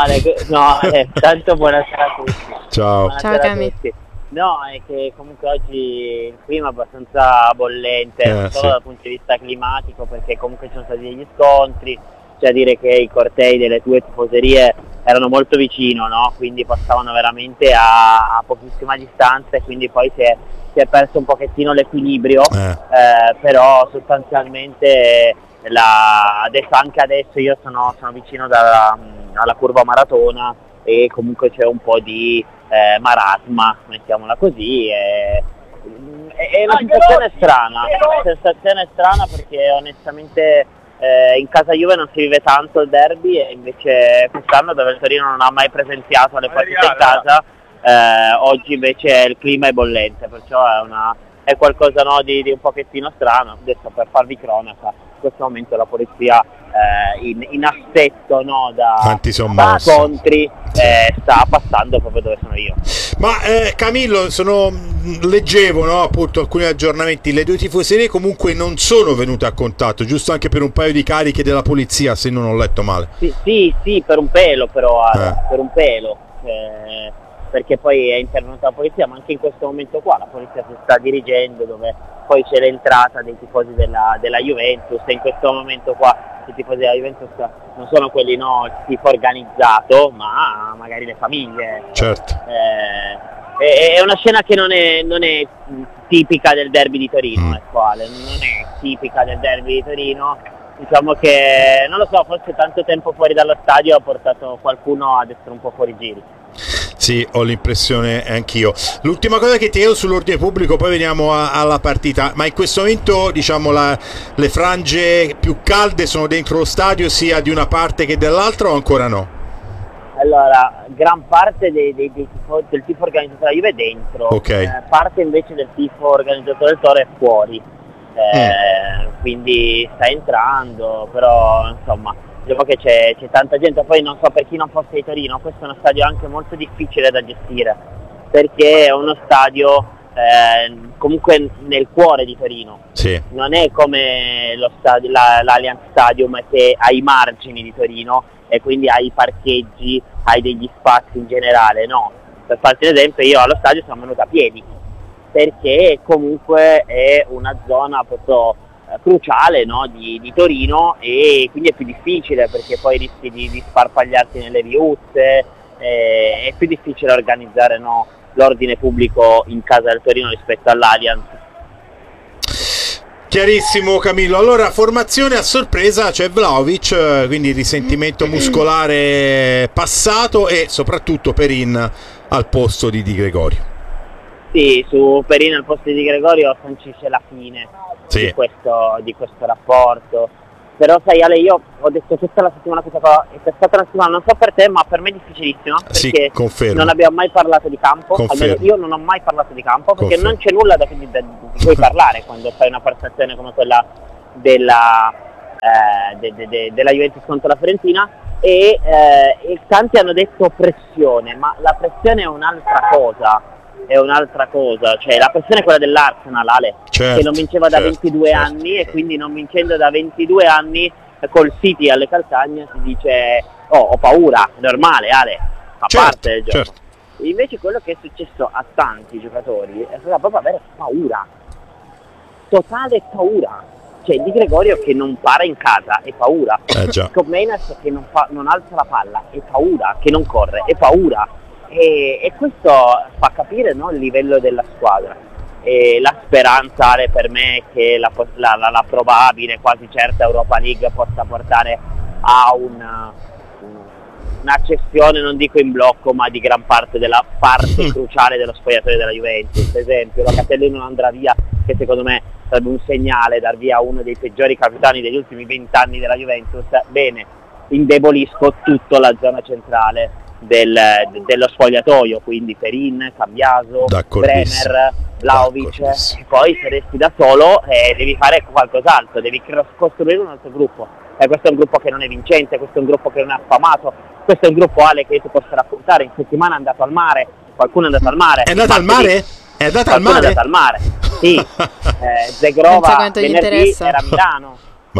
tanto buonasera a tutti. Ciao. Buonasera. Ciao Camillo. No, è che comunque oggi il clima è abbastanza bollente, non solo dal punto di vista climatico, perché comunque ci sono stati degli scontri, c'è a dire che i cortei delle due tifoserie erano molto vicino, no? Quindi passavano veramente a pochissima distanza, e quindi poi si è perso un pochettino l'equilibrio, però sostanzialmente anche adesso io sono vicino alla curva Maratona, e comunque c'è un po' di marasma, mettiamola così. È una sensazione strana, perché onestamente in casa Juve non si vive tanto il derby, e invece quest'anno, dove il Torino non ha mai presenziato le partite in casa, oggi invece il clima è bollente, perciò è qualcosa, no, di un pochettino strano. Adesso, per farvi cronaca, in questo momento la polizia in assetto, no, da Contri sta passando proprio dove sono io. Ma Camillo, leggevo, no, appunto alcuni aggiornamenti. Le due tifoserie comunque non sono venute a contatto, giusto anche per un paio di cariche della polizia, se non ho letto male. Sì, per un pelo però, per un pelo. Perché poi è intervenuta la polizia, ma anche in questo momento qua la polizia si sta dirigendo dove poi c'è l'entrata dei tifosi della Juventus, e in questo momento qua i tifosi della Juventus non sono quelli, no, il tifo organizzato, ma magari le famiglie. Certo. È una scena che non è tipica del derby di Torino, ecco, Ale, non è tipica del derby di Torino. Diciamo che, non lo so, forse tanto tempo fuori dallo stadio ha portato qualcuno ad essere un po' fuori giri. Sì, ho l'impressione anch'io. L'ultima cosa che ti chiedo sull'ordine pubblico, poi veniamo alla partita, ma in questo momento, diciamo, le frange più calde sono dentro lo stadio, sia di una parte che dell'altra, o ancora no? Allora, gran parte del tifo organizzato della Juve è dentro, parte invece del tifo organizzato del Toro è fuori, quindi sta entrando, però insomma diciamo che c'è tanta gente. Poi non so, per chi non fosse di Torino, questo è uno stadio anche molto difficile da gestire, perché è uno stadio comunque nel cuore di Torino, non è come lo stadio, l'Allianz Stadium, che è ai margini di Torino, e quindi hai i parcheggi, hai degli spazi in generale, no. Per farti un esempio, io allo stadio sono venuto a piedi, perché comunque è una zona proprio cruciale, no, di Torino, e quindi è più difficile perché poi rischi di sparpagliarti nelle viuzze, è più difficile organizzare, no, l'ordine pubblico in casa del Torino rispetto all'Allianz. Chiarissimo Camillo. Allora, formazione a sorpresa, c'è Vlahovic, quindi risentimento muscolare passato, e soprattutto Perin al posto di Di Gregorio. Sì, su Perin al posto di Di Gregorio sancisce la fine di questo rapporto. Però sai Ale, io ho detto tutta la settimana questa cosa, è stata una settimana, non so per te, ma per me è difficilissima, perché non abbiamo mai parlato di campo, almeno io non ho mai parlato di campo, perché non c'è nulla di cui parlare quando fai una prestazione come quella della Juventus contro la Fiorentina, e tanti hanno detto pressione, ma la pressione è un'altra cosa, cioè la pressione è quella dell'Arsenal, Ale, che non vinceva da 22 anni, e quindi non vincendo da 22 anni col City alle calcagna si dice ho paura, è normale, Ale, fa parte del gioco. Invece quello che è successo a tanti giocatori è stato proprio avere paura, totale paura. Cioè Di Gregorio che non para in casa è paura, Komenas che non alza la palla è paura, che non corre è paura. E questo fa capire, no, il livello della squadra, e la speranza per me è che la probabile, quasi certa Europa League possa portare a una cessione, non dico in blocco, ma di gran parte della parte cruciale dello spogliatoio della Juventus. Per esempio Locatelli non andrà via, che secondo me sarebbe un segnale, dar via uno dei peggiori capitani degli ultimi 20 anni della Juventus. Bene, indebolisco tutta la zona centrale dello spogliatoio, quindi Perin, Cambiaso, Bremer, Vlahovic, e poi se resti da solo devi fare qualcos'altro, devi costruire un altro gruppo, e questo è un gruppo che non è vincente, questo è un gruppo che non è affamato, questo è un gruppo, Ale, che io ti posso raccontare, in settimana è andato al mare, qualcuno è andato al mare. È andato al mare? È andato al mare? Sì. Zegrova venerdì era a Milano.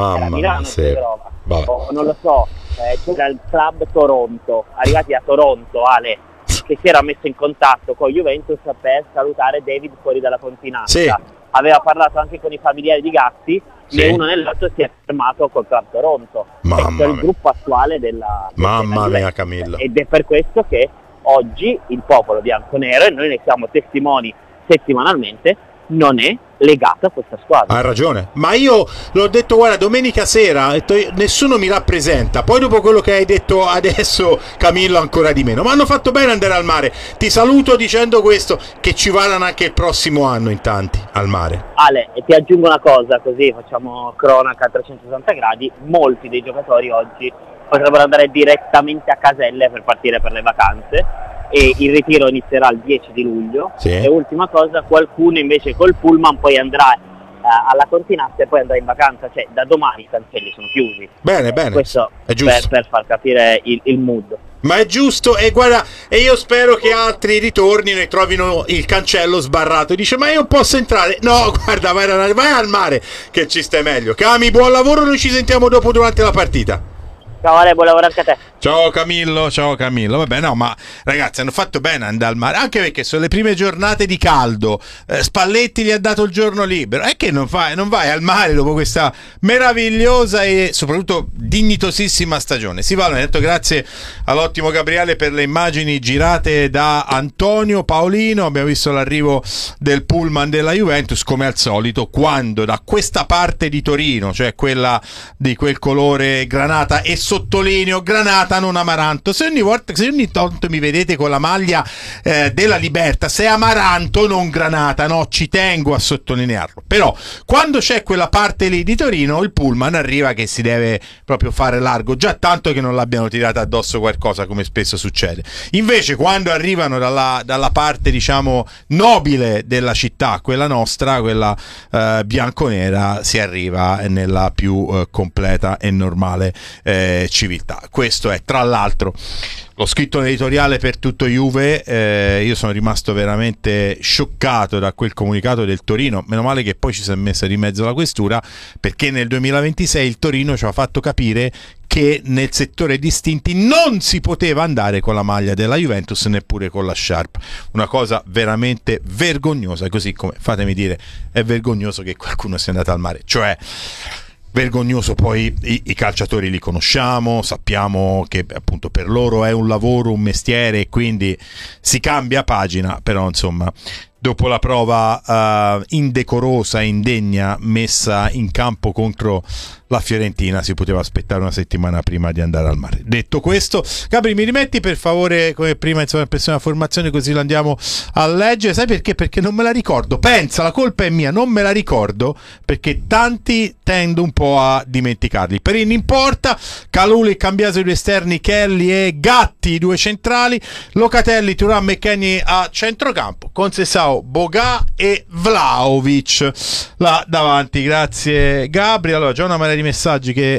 Zegrova. Non lo so, c'era il club Toronto, arrivati a Toronto, Ale, che si era messo in contatto con Juventus per salutare David fuori dalla continenza. Aveva parlato anche con i familiari di Gatti, né uno né l'altro si è fermato col club Toronto. Questo è il gruppo attuale della mia Camilla. Ed è per questo che oggi il popolo bianconero, e noi ne siamo testimoni settimanalmente, non è legato a questa squadra. Hai ragione, ma io l'ho detto, guarda, domenica sera nessuno mi rappresenta, poi dopo quello che hai detto adesso, Camillo, ancora di meno, ma hanno fatto bene andare al mare. Ti saluto dicendo questo, che ci vadano anche il prossimo anno in tanti al mare. Ale, e ti aggiungo una cosa, così facciamo cronaca a 360 gradi, molti dei giocatori oggi potrebbero andare direttamente a Caselle per partire per le vacanze, e il ritiro inizierà il 10 di luglio. E ultima cosa, qualcuno invece col pullman poi andrà alla Continasse e poi andrà in vacanza, cioè da domani i cancelli sono chiusi. Bene, questo è giusto, per far capire il mood. Ma è giusto, e guarda, e io spero che altri ritornino e trovino il cancello sbarrato e dice: ma io posso entrare? No, guarda, vai al mare che ci stai meglio. Cami, buon lavoro, noi ci sentiamo dopo durante la partita. Ciao Ale, buon lavoro anche a te. Ciao Camillo. Vabbè, no, ma ragazzi, hanno fatto bene ad andare al mare, anche perché sono le prime giornate di caldo. Spalletti gli ha dato il giorno libero, e che non vai al mare dopo questa meravigliosa e soprattutto dignitosissima stagione. Si va, ho detto grazie all'ottimo Gabriele per le immagini girate da Antonio Paolino. Abbiamo visto l'arrivo del pullman della Juventus, come al solito, quando da questa parte di Torino, cioè quella di quel colore granata, e sottolineo granata, non amaranto. Se ogni tanto mi vedete con la maglia della Libertà, se amaranto non granata, no, ci tengo a sottolinearlo. Però quando c'è quella parte lì di Torino, il pullman arriva che si deve proprio fare largo, già tanto che non l'abbiano tirata addosso qualcosa, come spesso succede. Invece quando arrivano dalla parte, diciamo, nobile della città, quella nostra, quella bianconera, si arriva nella più completa e normale civiltà. Questo è, tra l'altro, l'ho scritto nell'editoriale per Tutto Juve. Io sono rimasto veramente scioccato da quel comunicato del Torino. Meno male che poi ci si è messa di mezzo la questura, perché nel 2026 il Torino ci ha fatto capire che nel settore distinti non si poteva andare con la maglia della Juventus, neppure con la Sharp. Una cosa veramente vergognosa, così come, fatemi dire, è vergognoso che qualcuno sia andato al mare, cioè vergognoso. Poi i calciatori li conosciamo, sappiamo che appunto per loro è un lavoro, un mestiere, e quindi si cambia pagina, però insomma dopo la prova indecorosa e indegna messa in campo contro la Fiorentina si poteva aspettare una settimana prima di andare al mare. Detto questo, Gabri, mi rimetti per favore come prima, insomma, impressione della formazione, così lo andiamo a leggere. Sai perché? Perché non me la ricordo. Pensa, la colpa è mia, non me la ricordo perché tanti tendo un po' a dimenticarli. Perin in porta, Kalulu, cambiato i due esterni, Kelly e Gatti i due centrali, Locatelli, Thuram, McKennie a centrocampo, con Sessao, Boga e Vlahovic là davanti. Grazie Gabri. Allora, già una marea di messaggi che